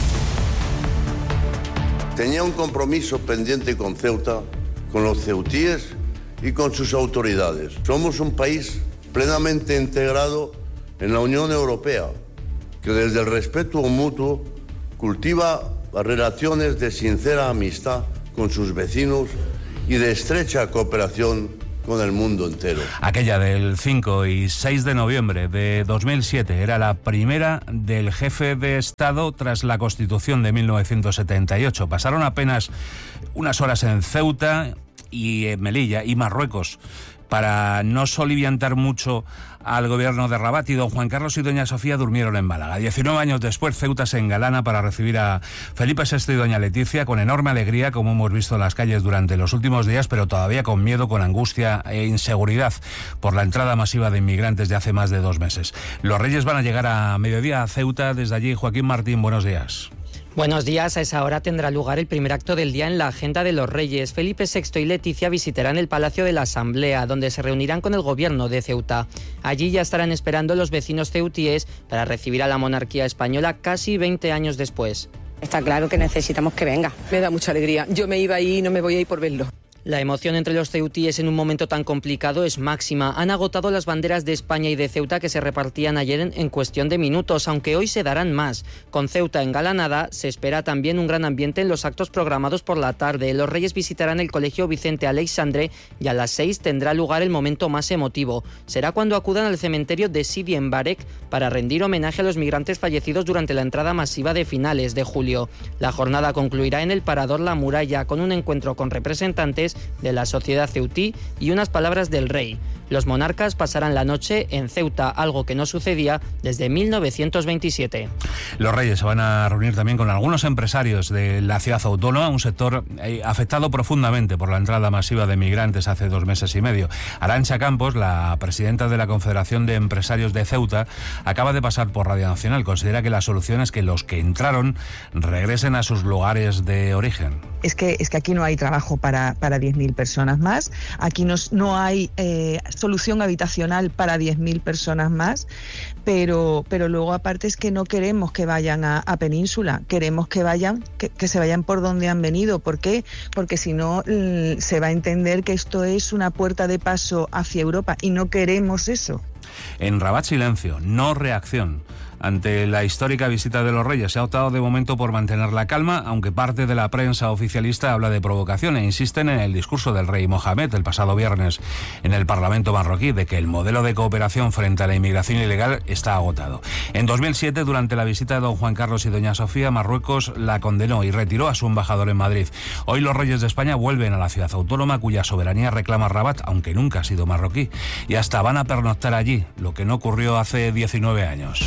Tenía un compromiso pendiente con Ceuta, con los ceutíes y con sus autoridades. Somos un país plenamente integrado en la Unión Europea, que desde el respeto mutuo cultiva relaciones de sincera amistad con sus vecinos y de estrecha cooperación con el mundo entero. Aquella del cinco y seis de noviembre de dos mil siete era la primera del jefe de Estado tras la Constitución de mil novecientos setenta y ocho. Pasaron apenas unas horas en Ceuta y en Melilla y Marruecos para no soliviantar mucho al gobierno de Rabat, y don Juan Carlos y doña Sofía durmieron en Málaga. diecinueve años después, Ceuta se engalana para recibir a Felipe sexto y doña Leticia con enorme alegría, como hemos visto en las calles durante los últimos días, pero todavía con miedo, con angustia e inseguridad por la entrada masiva de inmigrantes de hace más de dos meses. Los Reyes van a llegar a mediodía a Ceuta. Desde allí, Joaquín Martín, buenos días. Buenos días. A esa hora tendrá lugar el primer acto del día en la agenda de los Reyes. Felipe sexto y Leticia visitarán el Palacio de la Asamblea, donde se reunirán con el gobierno de Ceuta. Allí ya estarán esperando los vecinos ceutíes para recibir a la monarquía española casi veinte años después. Está claro que necesitamos que venga. Me da mucha alegría. Yo me iba ahí y no me voy a ir por verlo. La emoción entre los ceutíes en un momento tan complicado es máxima. Han agotado las banderas de España y de Ceuta que se repartían ayer en, en cuestión de minutos, aunque hoy se darán más. Con Ceuta engalanada, se espera también un gran ambiente en los actos programados por la tarde. Los Reyes visitarán el Colegio Vicente Aleixandre y a las seis tendrá lugar el momento más emotivo. Será cuando acudan al cementerio de Sidi en Barek para rendir homenaje a los migrantes fallecidos durante la entrada masiva de finales de julio. La jornada concluirá en el Parador La Muralla con un encuentro con representantes de la sociedad ceutí y unas palabras del rey. Los monarcas pasarán la noche en Ceuta, algo que no sucedía desde mil novecientos veintisiete. Los Reyes se van a reunir también con algunos empresarios de la ciudad autónoma, un sector afectado profundamente por la entrada masiva de migrantes hace dos meses y medio. Arantxa Campos, la presidenta de la Confederación de Empresarios de Ceuta, acaba de pasar por Radio Nacional. Considera que la solución es que los que entraron regresen a sus lugares de origen. Es que, es que aquí no hay trabajo para, para diez mil personas más, aquí no, no hay eh, solución habitacional para diez mil personas más, pero, pero luego aparte es que no queremos que vayan a, a Península, queremos que vayan, que, que se vayan por donde han venido. ¿Por qué? Porque si no se va a entender que esto es una puerta de paso hacia Europa y no queremos eso. En Rabat, silencio, no reacción. Ante la histórica visita de los Reyes se ha optado de momento por mantener la calma, aunque parte de la prensa oficialista habla de provocación e insisten en el discurso del rey Mohamed el pasado viernes en el Parlamento marroquí de que el modelo de cooperación frente a la inmigración ilegal está agotado. En dos mil siete, durante la visita de don Juan Carlos y doña Sofía, Marruecos la condenó y retiró a su embajador en Madrid. Hoy los Reyes de España vuelven a la ciudad autónoma cuya soberanía reclama Rabat, aunque nunca ha sido marroquí, y hasta van a pernoctar allí, lo que no ocurrió hace diecinueve años.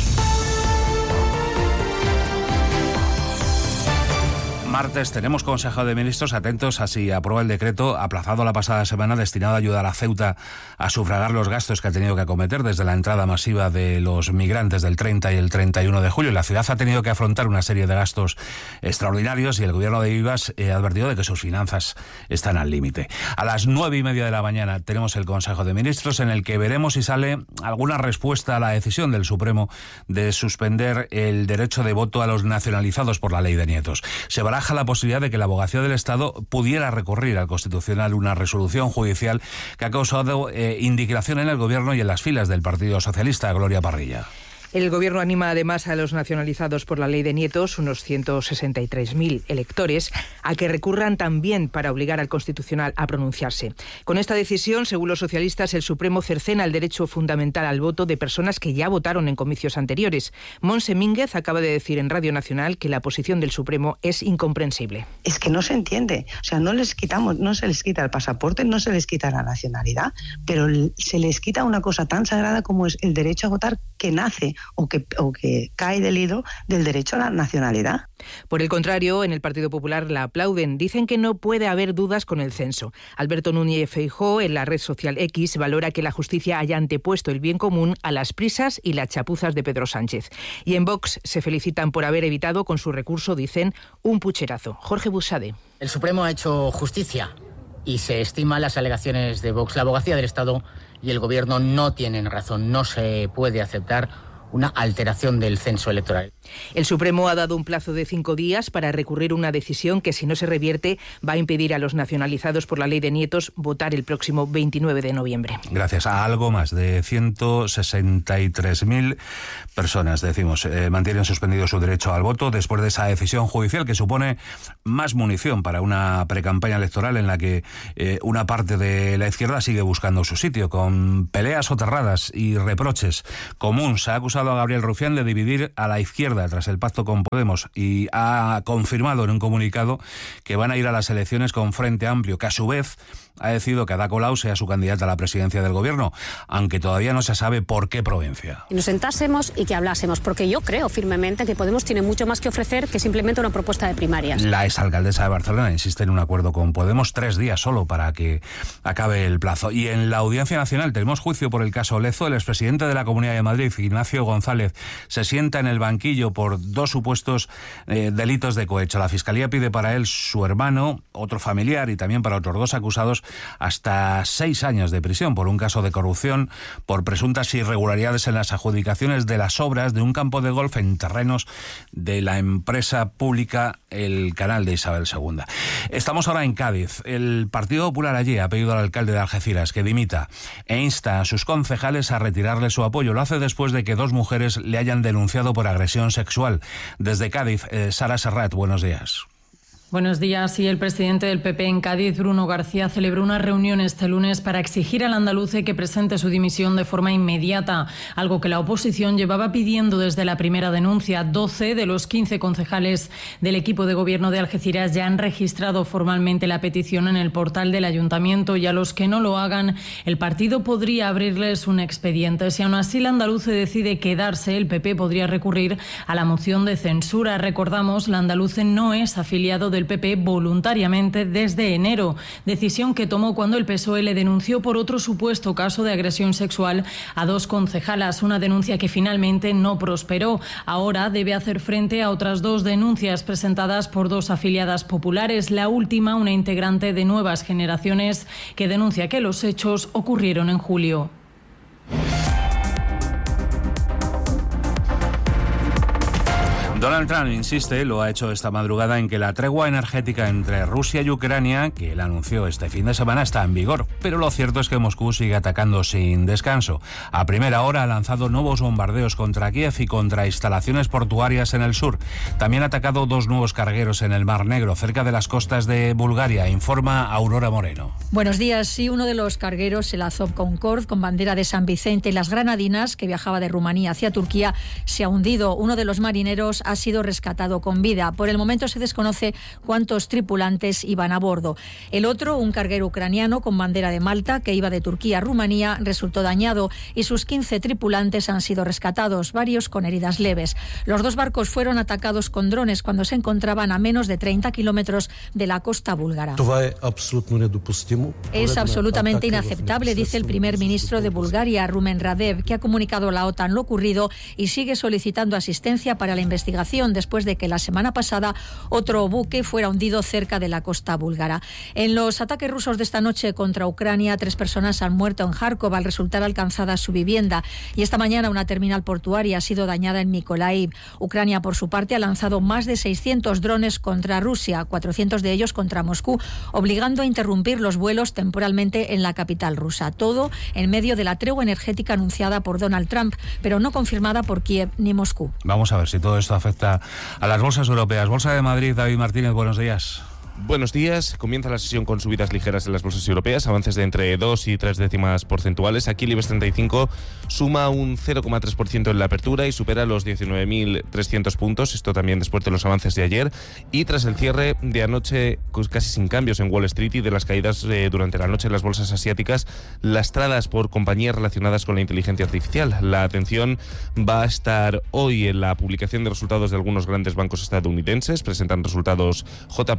Martes tenemos Consejo de Ministros, atentos a si aprueba el decreto aplazado la pasada semana destinado a ayudar a Ceuta a sufragar los gastos que ha tenido que acometer desde la entrada masiva de los migrantes del treinta y el treinta y uno de julio. La ciudad ha tenido que afrontar una serie de gastos extraordinarios y el gobierno de Vivas ha advertido de que sus finanzas están al límite. A las nueve y media de la mañana tenemos el Consejo de Ministros en el que veremos si sale alguna respuesta a la decisión del Supremo de suspender el derecho de voto a los nacionalizados por la ley de nietos. Se baraja la posibilidad de que la Abogacía del Estado pudiera recurrir al Constitucional una resolución judicial que ha causado eh, indignación en el Gobierno y en las filas del Partido Socialista. Gloria Parrilla. El Gobierno anima además a los nacionalizados por la ley de nietos, unos ciento sesenta y tres mil electores, a que recurran también para obligar al Constitucional a pronunciarse. Con esta decisión, según los socialistas, el Supremo cercena el derecho fundamental al voto de personas que ya votaron en comicios anteriores. Montse Mínguez acaba de decir en Radio Nacional que la posición del Supremo es incomprensible. Es que no se entiende. O sea, no les quitamos, no se les quita el pasaporte, no se les quita la nacionalidad, pero se les quita una cosa tan sagrada como es el derecho a votar, que nace o que, o que cae del hilo del derecho a la nacionalidad. Por el contrario, en el Partido Popular la aplauden. Dicen que no puede haber dudas con el censo. Alberto Núñez Feijóo, en la red social X, valora que la justicia haya antepuesto el bien común a las prisas y las chapuzas de Pedro Sánchez. Y en Vox se felicitan por haber evitado con su recurso, dicen, un pucherazo. Jorge Buxade. El Supremo ha hecho justicia y se estiman las alegaciones de Vox. La abogacía del Estado y el Gobierno no tienen razón. No se puede aceptar una alteración del censo electoral. El Supremo ha dado un plazo de cinco días para recurrir una decisión que, si no se revierte, va a impedir a los nacionalizados por la ley de nietos votar el próximo veintinueve de noviembre. Gracias a algo más de ciento sesenta y tres mil personas, decimos, eh, mantienen suspendido su derecho al voto después de esa decisión judicial que supone más munición para una precampaña electoral en la que eh, una parte de la izquierda sigue buscando su sitio, con peleas soterradas y reproches. Común se ha acusado a Gabriel Rufián de dividir a la izquierda tras el pacto con Podemos y ha confirmado en un comunicado que van a ir a las elecciones con Frente Amplio, que a su vez ha decidido que Ada Colau sea su candidata a la presidencia del Gobierno, aunque todavía no se sabe por qué provincia. Que nos sentásemos y que hablásemos, porque yo creo firmemente que Podemos tiene mucho más que ofrecer que simplemente una propuesta de primarias. La exalcaldesa de Barcelona insiste en un acuerdo con Podemos, tres días solo para que acabe el plazo. Y en la Audiencia Nacional tenemos juicio por el caso Lezo. El expresidente de la Comunidad de Madrid, Ignacio González, se sienta en el banquillo por dos supuestos eh, delitos de cohecho. La Fiscalía pide para él, su hermano, otro familiar y también para otros dos acusados hasta seis años de prisión por un caso de corrupción por presuntas irregularidades en las adjudicaciones de las obras de un campo de golf en terrenos de la empresa pública El Canal de Isabel segunda. Estamos ahora en Cádiz. El Partido Popular allí ha pedido al alcalde de Algeciras que dimita e insta a sus concejales a retirarle su apoyo. Lo hace después de que dos mujeres le hayan denunciado por agresión sexual. Desde Cádiz, eh, Sara Serrat, buenos días. Buenos días. Y el presidente del P P en Cádiz, Bruno García, celebró una reunión este lunes para exigir al andaluce que presente su dimisión de forma inmediata, algo que la oposición llevaba pidiendo desde la primera denuncia. doce de los quince concejales del equipo de gobierno de Algeciras ya han registrado formalmente la petición en el portal del ayuntamiento, y a los que no lo hagan, el partido podría abrirles un expediente. Si aún así el andaluce decide quedarse, el P P podría recurrir a la moción de censura. Recordamos, el andaluce no es afiliado de el P P voluntariamente desde enero, decisión que tomó cuando el P S O E le denunció por otro supuesto caso de agresión sexual a dos concejalas, una denuncia que finalmente no prosperó. Ahora debe hacer frente a otras dos denuncias presentadas por dos afiliadas populares, la última una integrante de Nuevas Generaciones que denuncia que los hechos ocurrieron en julio. Donald Trump insiste, lo ha hecho esta madrugada, en que la tregua energética entre Rusia y Ucrania, que él anunció este fin de semana, está en vigor. Pero lo cierto es que Moscú sigue atacando sin descanso. A primera hora ha lanzado nuevos bombardeos contra Kiev y contra instalaciones portuarias en el sur. También ha atacado dos nuevos cargueros en el Mar Negro, cerca de las costas de Bulgaria, informa Aurora Moreno. Buenos días. Sí, uno de los cargueros, el Azov Concord, con bandera de San Vicente y las Granadinas, que viajaba de Rumanía hacia Turquía, se ha hundido. Uno de los marineros ha sido rescatado con vida. Por el momento se desconoce cuántos tripulantes iban a bordo. El otro, un carguero ucraniano con bandera de Malta, que iba de Turquía a Rumanía, resultó dañado y sus quince tripulantes han sido rescatados, varios con heridas leves. Los dos barcos fueron atacados con drones cuando se encontraban a menos de treinta kilómetros de la costa búlgara. Es absolutamente inaceptable, dice el primer ministro de Bulgaria, Rumen Radev, que ha comunicado a la OTAN lo ocurrido y sigue solicitando asistencia para la investigación después de que la semana pasada otro buque fuera hundido cerca de la costa búlgara. En los ataques rusos de esta noche contra Ucrania, tres personas han muerto en Kharkov al resultar alcanzada su vivienda, y esta mañana una terminal portuaria ha sido dañada en Mykolaiv. Ucrania, por su parte, ha lanzado más de seiscientos drones contra Rusia, cuatrocientos de ellos contra Moscú, obligando a interrumpir los vuelos temporalmente en la capital rusa. Todo en medio de la tregua energética anunciada por Donald Trump, pero no confirmada por Kiev ni Moscú. Vamos a ver si todo esto afecta a las bolsas europeas. Bolsa de Madrid, David Martínez, buenos días. Buenos días. Comienza la sesión con subidas ligeras en las bolsas europeas, avances de entre dos y tres décimas porcentuales. Aquí el IBEX treinta y cinco suma un cero coma tres por ciento en la apertura y supera los diecinueve mil trescientos puntos. Esto también después de los avances de ayer y tras el cierre de anoche casi sin cambios en Wall Street y de las caídas eh, durante la noche en las bolsas asiáticas, lastradas por compañías relacionadas con la inteligencia artificial. La atención va a estar hoy en la publicación de resultados de algunos grandes bancos estadounidenses. Presentan resultados J P Morgan,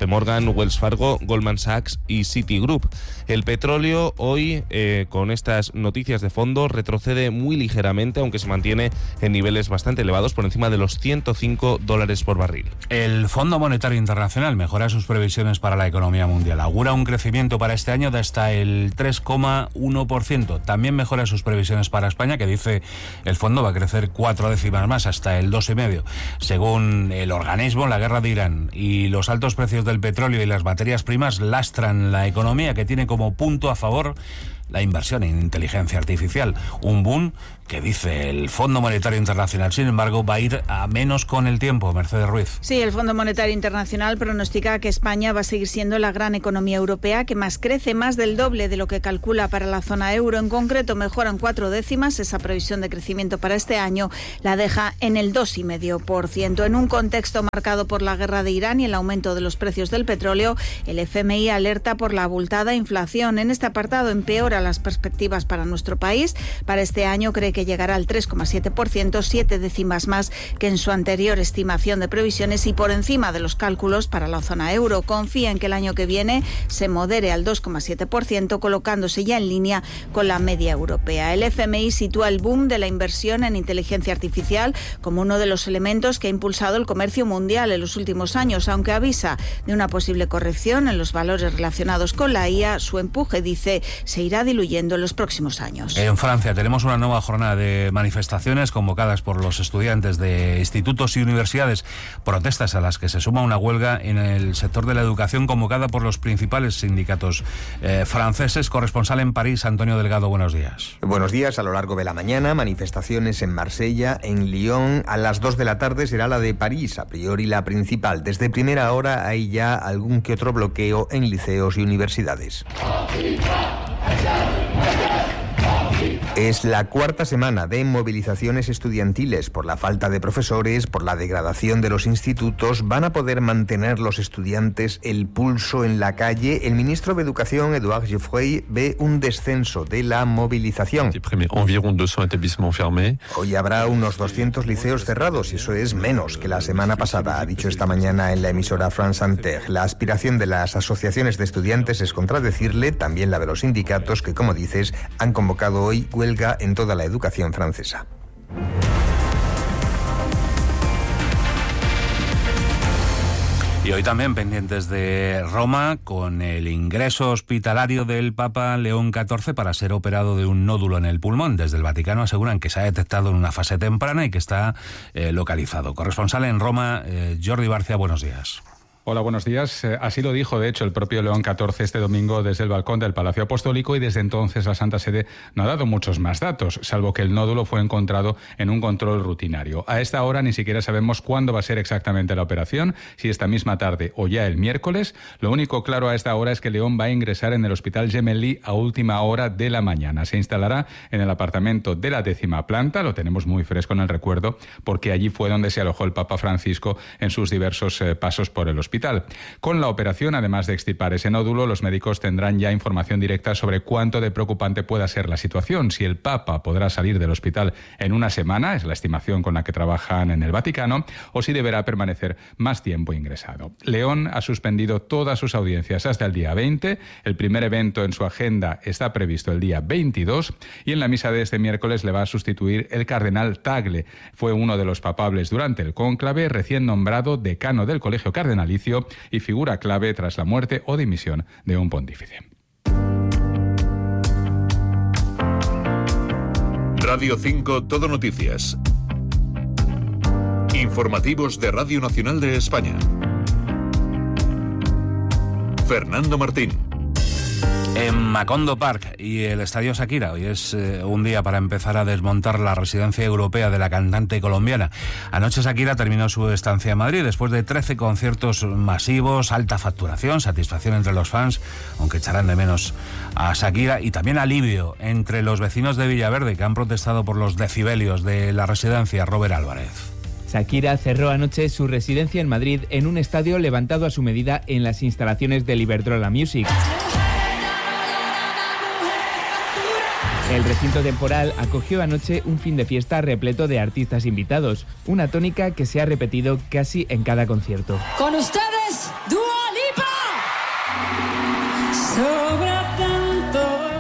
son Wells Fargo, Goldman Sachs y Citigroup. El petróleo hoy, eh, con estas noticias de fondo, retrocede muy ligeramente, aunque se mantiene en niveles bastante elevados, por encima de los ciento cinco dólares por barril. El Fondo Monetario Internacional mejora sus previsiones para la economía mundial. Augura un crecimiento para este año de hasta el tres coma uno por ciento. También mejora sus previsiones para España, que dice el fondo va a crecer cuatro décimas más, hasta el dos coma cinco por ciento. Según el organismo, la guerra de Irán y los altos precios del petróleo y las materias primas lastran la economía, que tiene como punto a favor la inversión en inteligencia artificial. Un boom que, dice el Fondo Monetario Internacional, sin embargo, va a ir a menos con el tiempo. Mercedes Ruiz. Sí, el Fondo Monetario Internacional pronostica que España va a seguir siendo la gran economía europea que más crece, más del doble de lo que calcula para la zona euro. En concreto, mejoran cuatro décimas. Esa previsión de crecimiento para este año la deja en el dos coma cinco por ciento. En un contexto marcado por la guerra de Irán y el aumento de los precios del petróleo, el F M I alerta por la abultada inflación. En este apartado empeora las perspectivas para nuestro país. Para este año cree que llegará al tres coma siete por ciento, siete décimas más que en su anterior estimación de previsiones y por encima de los cálculos para la zona euro. Confía en que el año que viene se modere al dos coma siete por ciento, colocándose ya en línea con la media europea. El F M I sitúa el boom de la inversión en inteligencia artificial como uno de los elementos que ha impulsado el comercio mundial en los últimos años, aunque avisa de una posible corrección en los valores relacionados con la I A. Su empuje, dice, se irá diluyendo en los próximos años. En Francia tenemos una nueva jornada de manifestaciones convocadas por los estudiantes de institutos y universidades, protestas a las que se suma una huelga en el sector de la educación convocada por los principales sindicatos eh, franceses. Corresponsal en París, Antonio Delgado, buenos días. Buenos días. A lo largo de la mañana, manifestaciones en Marsella, en Lyon. A las dos de la tarde será la de París, a priori la principal. Desde primera hora hay ya algún que otro bloqueo en liceos y universidades. Es la cuarta semana de movilizaciones estudiantiles por la falta de profesores, por la degradación de los institutos. ¿Van a poder mantener los estudiantes el pulso en la calle? El ministro de Educación, Édouard Geoffroy, ve un descenso de la movilización. Hoy habrá unos doscientos liceos cerrados y eso es menos que la semana pasada, ha dicho esta mañana en la emisora France Inter. La aspiración de las asociaciones de estudiantes es contradecirle, también la de los sindicatos, que, como dices, han convocado hoy huelga en toda la educación francesa. Y hoy también pendientes de Roma, con el ingreso hospitalario del Papa León catorce para ser operado de un nódulo en el pulmón. Desde el Vaticano aseguran que se ha detectado en una fase temprana y que está eh, localizado. Corresponsal en Roma, eh, Jordi Barcia, buenos días. Hola, buenos días. Así lo dijo, de hecho, el propio León catorce este domingo desde el balcón del Palacio Apostólico, y desde entonces la Santa Sede no ha dado muchos más datos, salvo que el nódulo fue encontrado en un control rutinario. A esta hora ni siquiera sabemos cuándo va a ser exactamente la operación, si esta misma tarde o ya el miércoles. Lo único claro a esta hora es que León va a ingresar en el Hospital Gemelli a última hora de la mañana. Se instalará en el apartamento de la décima planta, lo tenemos muy fresco en el recuerdo, porque allí fue donde se alojó el Papa Francisco en sus diversos eh, pasos por el hospital. Con la operación, además de extirpar ese nódulo, los médicos tendrán ya información directa sobre cuánto de preocupante pueda ser la situación, si el Papa podrá salir del hospital en una semana, es la estimación con la que trabajan en el Vaticano, o si deberá permanecer más tiempo ingresado. León ha suspendido todas sus audiencias hasta el día veinte, el primer evento en su agenda está previsto el día veintidós, y en la misa de este miércoles le va a sustituir el cardenal Tagle. Fue uno de los papables durante el cónclave, recién nombrado decano del Colegio Cardenalicio y figura clave tras la muerte o dimisión de un pontífice. Radio cinco Todo Noticias. Informativos de Radio Nacional de España. Fernando Martín. En Macondo Park y el Estadio Shakira, hoy es eh, un día para empezar a desmontar la residencia europea de la cantante colombiana. Anoche Shakira terminó su estancia en Madrid después de trece conciertos masivos, alta facturación, satisfacción entre los fans, aunque echarán de menos a Shakira, y también alivio entre los vecinos de Villaverde, que han protestado por los decibelios de la residencia. Robert Álvarez. Shakira cerró anoche su residencia en Madrid en un estadio levantado a su medida en las instalaciones del Iberdrola Music. El recinto temporal acogió anoche un fin de fiesta repleto de artistas invitados, una tónica que se ha repetido casi en cada concierto. Con ustedes, Dua Lipa.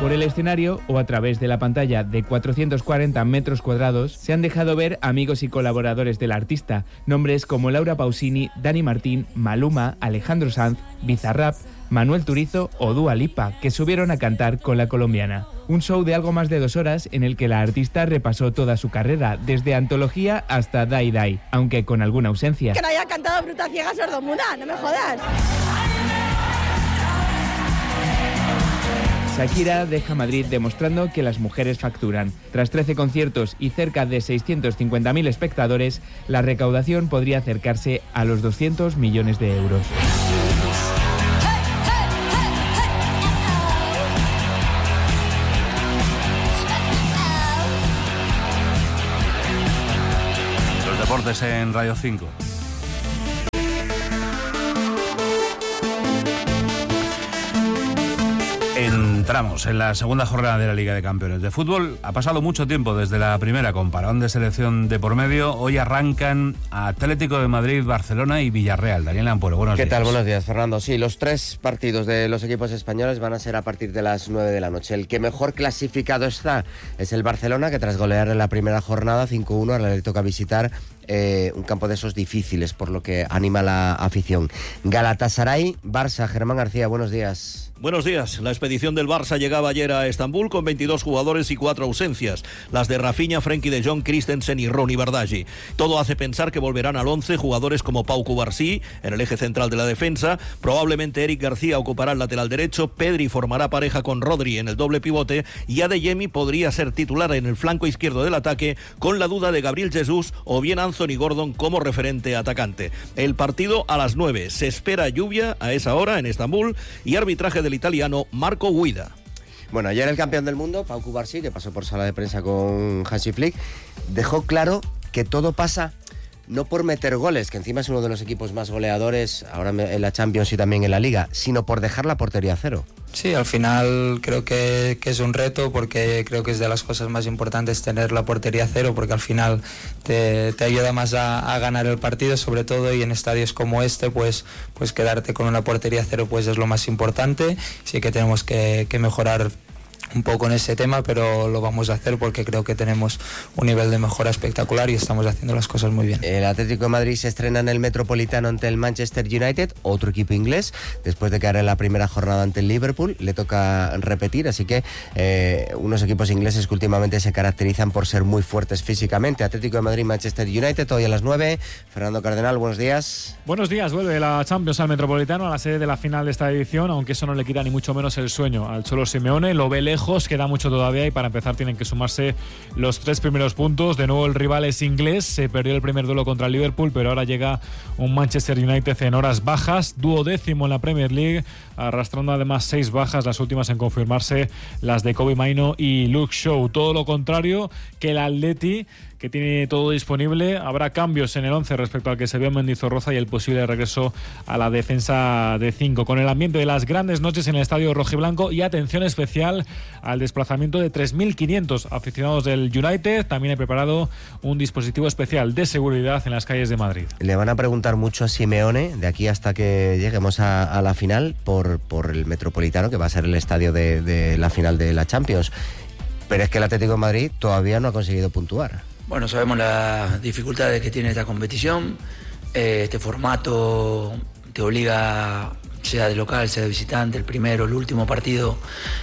Por el escenario o a través de la pantalla de cuatrocientos cuarenta metros cuadrados se han dejado ver amigos y colaboradores del artista, nombres como Laura Pausini, Dani Martín, Maluma, Alejandro Sanz, Bizarrap, Manuel Turizo o Dua Lipa, que subieron a cantar con la colombiana. Un show de algo más de dos horas en el que la artista repasó toda su carrera, desde Antología hasta Dai Dai, aunque con alguna ausencia. Que no haya cantado Bruta Ciega Sordomuda, no me jodas. Shakira deja Madrid demostrando que las mujeres facturan. Tras trece conciertos y cerca de seiscientos cincuenta mil espectadores, la recaudación podría acercarse a los doscientos millones de euros. Deportes en Radio cinco. Entramos en la segunda jornada de la Liga de Campeones de Fútbol. Ha pasado mucho tiempo desde la primera, con parón de selección de por medio. Hoy arrancan Atlético de Madrid, Barcelona y Villarreal. Daniel Ampuero, buenos días. ¿Qué tal? Buenos días, Fernando. Sí, los tres partidos de los equipos españoles van a ser a partir de las nueve de la noche. El que mejor clasificado está es el Barcelona, que tras golear en la primera jornada cinco uno, ahora le toca visitar eh, un campo de esos difíciles, por lo que anima la afición. Galatasaray, Barça. Germán García, buenos días. Buenos días. La expedición del Barça llegaba ayer a Estambul con veintidós jugadores y cuatro ausencias. Las de Rafinha, Frenkie de Jong, Christensen y Ronny Bardghji. Todo hace pensar que volverán al once jugadores como Pau Cubarsí en el eje central de la defensa. Probablemente Eric García ocupará el lateral derecho. Pedri formará pareja con Rodri en el doble pivote. Y Adeyemi podría ser titular en el flanco izquierdo del ataque, con la duda de Gabriel Jesús o bien Anthony Gordon como referente atacante. El partido a las nueve. Se espera lluvia a esa hora en Estambul y arbitraje del italiano Marco Guida. Bueno, ayer el campeón del mundo, Pau Cubarsí, que pasó por sala de prensa con Hansi Flick, dejó claro que todo pasa no por meter goles, que encima es uno de los equipos más goleadores ahora en la Champions y también en la Liga, sino por dejar la portería a cero. Sí, al final creo que, que es un reto, porque creo que es de las cosas más importantes tener la portería a cero, porque al final te, te ayuda más a, a ganar el partido, sobre todo, y en estadios como este, pues, pues quedarte con una portería a cero pues es lo más importante. Sí que tenemos que, que mejorar un poco en ese tema, pero lo vamos a hacer porque creo que tenemos un nivel de mejora espectacular y estamos haciendo las cosas muy bien. El Atlético de Madrid se estrena en el Metropolitano ante el Manchester United, otro equipo inglés, después de caer en la primera jornada ante el Liverpool. Le toca repetir, así que eh, unos equipos ingleses que últimamente se caracterizan por ser muy fuertes físicamente. Atlético de Madrid, Manchester United, hoy a las nueve. Fernando Cardenal, buenos días. Buenos días, vuelve la Champions al Metropolitano, a la sede de la final de esta edición, aunque eso no le quita ni mucho menos el sueño al Cholo Simeone. Lo ve lejos, queda mucho todavía, y para empezar tienen que sumarse los tres primeros puntos. De nuevo el rival es inglés, se perdió el primer duelo contra el Liverpool, pero ahora llega un Manchester United en horas bajas, duodécimo en la Premier League, arrastrando además seis bajas, las últimas en confirmarse las de Kobbie Mainoo y Luke Shaw. Todo lo contrario que el Atleti, que tiene todo disponible. Habrá cambios en el once respecto al que se vio en Mendizorroza y el posible regreso a la defensa de cinco, con el ambiente de las grandes noches en el estadio rojiblanco, y atención especial al desplazamiento de tres mil quinientos aficionados del United. También he preparado un dispositivo especial de seguridad en las calles de Madrid. Le van a preguntar mucho a Simeone de aquí hasta que lleguemos a, a la final por, por el Metropolitano, que va a ser el estadio de, de la final de la Champions, pero es que el Atlético de Madrid todavía no ha conseguido puntuar. Bueno, sabemos las dificultades que tiene esta competición. Eh, este formato te obliga, sea de local, sea de visitante, el primero, el último partido,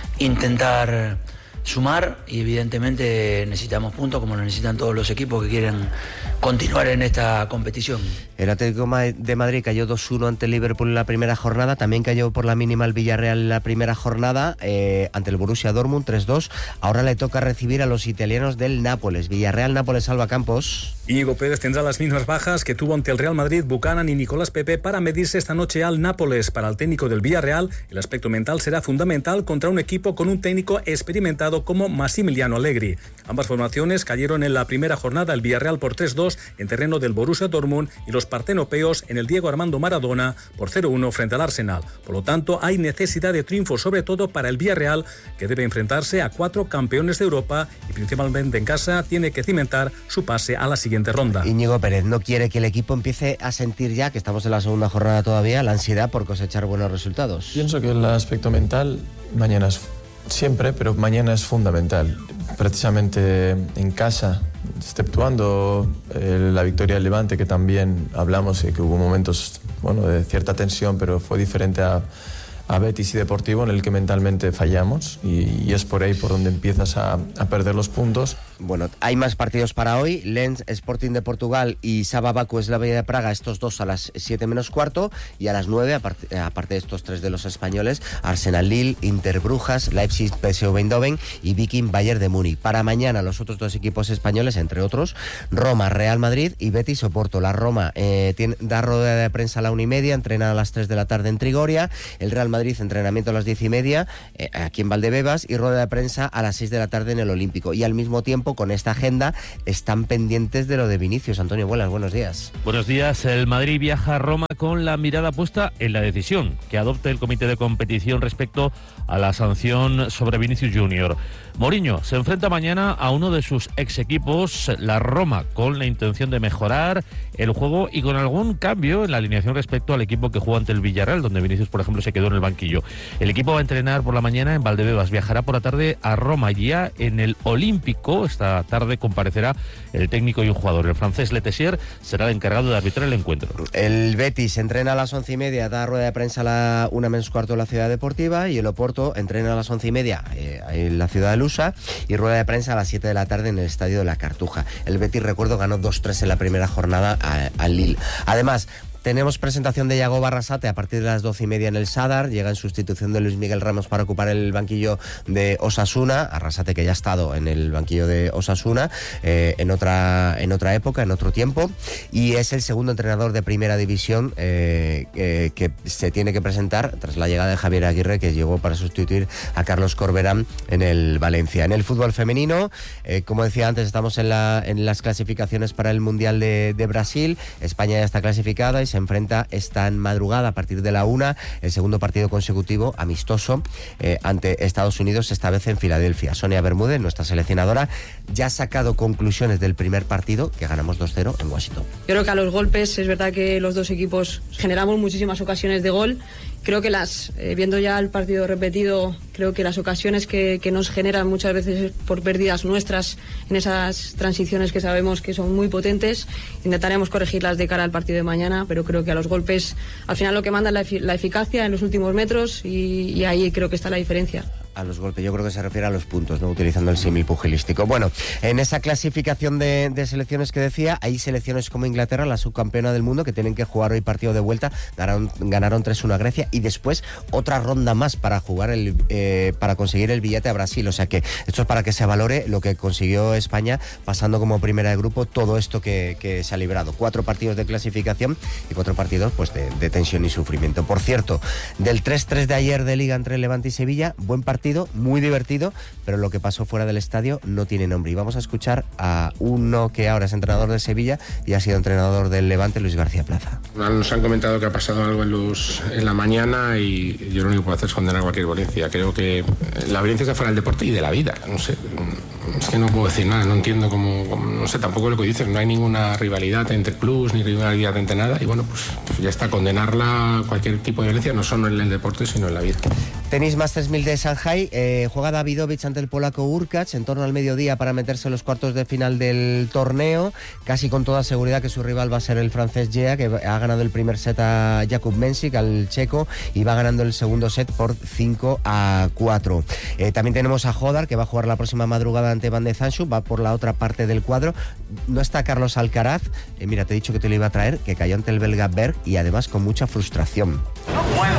intentar sumar, y evidentemente necesitamos puntos, como lo necesitan todos los equipos que quieren continuar en esta competición. El Atlético de Madrid cayó dos uno ante el Liverpool en la primera jornada, también cayó por la mínima el Villarreal en la primera jornada, eh, ante el Borussia Dortmund tres dos. Ahora le toca recibir a los italianos del Nápoles. Villarreal-Nápoles, Alba Campos. Íñigo Pérez tendrá las mismas bajas que tuvo ante el Real Madrid Buchanan y Nicolás Pepe para medirse esta noche al Nápoles. Para el técnico del Villarreal, el aspecto mental será fundamental contra un equipo con un técnico experimentado como Massimiliano Allegri. Ambas formaciones cayeron en la primera jornada, el Villarreal por tres dos en terreno del Borussia Dortmund y los partenopeos en el Diego Armando Maradona por cero uno frente al Arsenal. Por lo tanto, hay necesidad de triunfo, sobre todo para el Villarreal, que debe enfrentarse a cuatro campeones de Europa y principalmente en casa tiene que cimentar su pase a la siguiente ronda. Íñigo Pérez no quiere que el equipo empiece a sentir ya, que estamos en la segunda jornada todavía, la ansiedad por cosechar buenos resultados. Pienso que el aspecto mental mañana es siempre, pero mañana es fundamental. Precisamente en casa, exceptuando eh, la victoria del Levante, que también hablamos y que hubo momentos, bueno, de cierta tensión, pero fue diferente a, a Betis y Deportivo, en el que mentalmente fallamos, y, y es por ahí por donde empiezas a, a perder los puntos. Bueno, hay más partidos para hoy. Lens, Sporting de Portugal y Saba Baku, Slavia de Praga, estos dos a las siete menos cuarto, y a las nueve, aparte, aparte de estos tres de los españoles, Arsenal Lille, Inter Brujas, Leipzig P S V Eindhoven y Viking Bayern de Múnich. Para mañana los otros dos equipos españoles, entre otros, Roma, Real Madrid y Betis Oporto. La Roma eh, tiene, da rueda de prensa a la una y media, entrena a las tres de la tarde en Trigoria. El Real Madrid, entrenamiento a las diez y media eh, aquí en Valdebebas, y rueda de prensa a las seis de la tarde en el Olímpico. Y al mismo tiempo, con esta agenda, están pendientes de lo de Vinicius. Antonio Buelas, buenos días. Buenos días. El Madrid viaja a Roma con la mirada puesta en la decisión que adopte el comité de competición respecto a la sanción sobre Vinicius Junior. Mourinho se enfrenta mañana a uno de sus ex equipos, la Roma, con la intención de mejorar el juego y con algún cambio en la alineación respecto al equipo que jugó ante el Villarreal, donde Vinicius, por ejemplo, se quedó en el banquillo. El equipo va a entrenar por la mañana en Valdebebas, viajará por la tarde a Roma, y ya en el Olímpico esta tarde comparecerá el técnico y un jugador. El francés Le Tessier será el encargado de arbitrar el encuentro. El Betis entrena a las once y media, da rueda de prensa a la una menos cuarto en la Ciudad Deportiva, y el Oporto entrena a las once y media eh, en la Ciudad de Lusa, y rueda de prensa a las siete de la tarde en el Estadio de la Cartuja. El Betis, recuerdo, ganó dos tres en la primera jornada al Lille. Además, tenemos presentación de Yago Barrasate a partir de las doce y media en el Sadar. Llega en sustitución de Luis Miguel Ramos para ocupar el banquillo de Osasuna. Arrasate, que ya ha estado en el banquillo de Osasuna eh, en otra en otra época, en otro tiempo, y es el segundo entrenador de primera división eh, eh, que se tiene que presentar tras la llegada de Javier Aguirre, que llegó para sustituir a Carlos Corberán en el Valencia. En el fútbol femenino, eh, como decía antes, estamos en, la, en las clasificaciones para el Mundial de, de Brasil. España ya está clasificada y se enfrenta esta madrugada a partir de la una, el segundo partido consecutivo amistoso eh, ante Estados Unidos, esta vez en Filadelfia. Sonia Bermúdez, nuestra seleccionadora, ya ha sacado conclusiones del primer partido, que ganamos dos cero en Washington. Yo creo que a los golpes es verdad que los dos equipos generamos muchísimas ocasiones de gol. Creo que las, eh, viendo ya el partido repetido, creo que las ocasiones que, que nos generan muchas veces por pérdidas nuestras en esas transiciones que sabemos que son muy potentes, intentaremos corregirlas de cara al partido de mañana, pero creo que a los golpes al final lo que manda es la, efic- la eficacia en los últimos metros, y, y ahí creo que está la diferencia. A los golpes, yo creo que se refiere a los puntos, ¿no? Utilizando el símil pugilístico. Bueno, en esa clasificación de, de selecciones que decía, hay selecciones como Inglaterra, la subcampeona del mundo, que tienen que jugar hoy partido de vuelta. Ganaron, ganaron tres uno a Grecia, y después otra ronda más para jugar el, eh, para conseguir el billete a Brasil. O sea que esto es para que se valore lo que consiguió España pasando como primera de grupo, todo esto que, que se ha librado. Cuatro partidos de clasificación y cuatro partidos pues de, de tensión y sufrimiento. Por cierto, del tres tres de ayer de Liga entre Levante y Sevilla, buen partido, muy divertido, pero lo que pasó fuera del estadio no tiene nombre. Y vamos a escuchar a uno que ahora es entrenador de Sevilla y ha sido entrenador del Levante, Luis García Plaza. Nos han comentado que ha pasado algo en, los, en la mañana, y yo lo único que puedo hacer es condenar cualquier violencia. Creo que la violencia está fuera del deporte y de la vida. No sé, es que no puedo decir nada, no entiendo cómo, cómo no sé, tampoco lo que dices, no hay ninguna rivalidad entre clubs ni rivalidad entre nada, y bueno, pues ya está, condenarla, cualquier tipo de violencia, no solo en el deporte sino en la vida. Tenis Masters mil de Shanghai, eh, juega Davidovich ante el polaco Urkacz en torno al mediodía para meterse en los cuartos de final del torneo, casi con toda seguridad que su rival va a ser el francés Gea, que ha ganado el primer set a Jakub Mensik, al checo, y va ganando el segundo set por cinco a cuatro. Eh, también tenemos a Hodar, que va a jugar la próxima madrugada ante Van de Zandt, va por la otra parte del cuadro. No está Carlos Alcaraz, eh, mira, te he dicho que te lo iba a traer, que cayó ante el belga Berg, y además con mucha frustración. No puedo,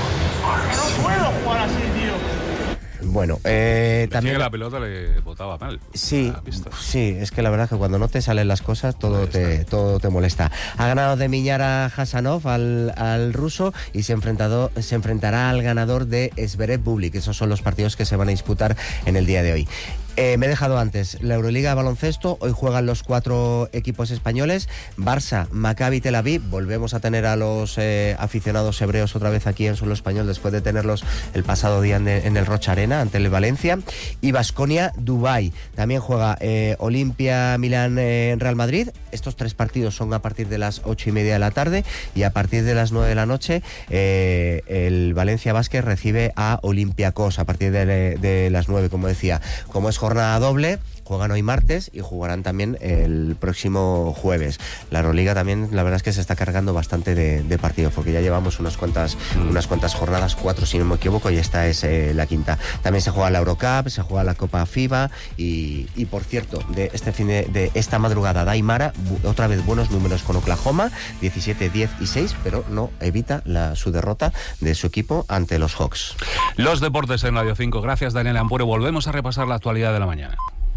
tío. No puedo jugar así, tío. Bueno, eh, también que la pelota le botaba mal. Sí, sí, es que la verdad es que cuando no te salen las cosas todo te, todo te molesta. Ha ganado de Miñar a Hasanov, al, al ruso, y se, enfrentado, se enfrentará al ganador de Zverev Bublik. Esos son los partidos que se van a disputar en el día de hoy. Eh, me he dejado antes la Euroliga de baloncesto. Hoy juegan los cuatro equipos españoles: Barça, Maccabi Tel Aviv. Volvemos a tener a los eh, aficionados hebreos otra vez aquí en suelo español después de tenerlos el pasado día en, en el Rocha Arena ante el Valencia. Y Baskonia, Dubái. También juega eh, Olimpia, Milán, eh, Real Madrid. Estos tres partidos son a partir de las ocho y media de la tarde, y a partir de las nueve de la noche eh, el Valencia Basket recibe a Olympiacos a partir de, de las nueve, como decía. Como es jornada doble, juegan hoy martes y jugarán también el próximo jueves. La Euroliga también, la verdad es que se está cargando bastante de, de partidos, porque ya llevamos unas cuantas, mm. unas cuantas jornadas, cuatro si no me equivoco, y esta es eh, la quinta. También se juega la Eurocup, se juega la Copa FIBA y, y por cierto, de este fin de, de esta madrugada, Daimara, otra vez buenos números con Oklahoma, diecisiete, diez y seis, pero no evita la, su derrota de su equipo ante los Hawks. Los deportes en Radio cinco. Gracias, Daniel Ampuero. Volvemos a repasar la actualidad de la mañana.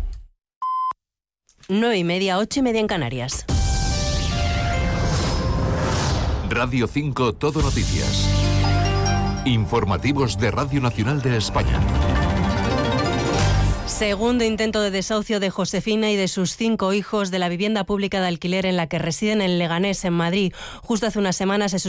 Nueve y media, ocho y media en Canarias. Radio cinco Todo Noticias. Informativos de Radio Nacional de España. Segundo intento de desahucio de Josefina y de sus cinco hijos de la vivienda pública de alquiler en la que residen en Leganés, en Madrid. Justo hace unas semanas se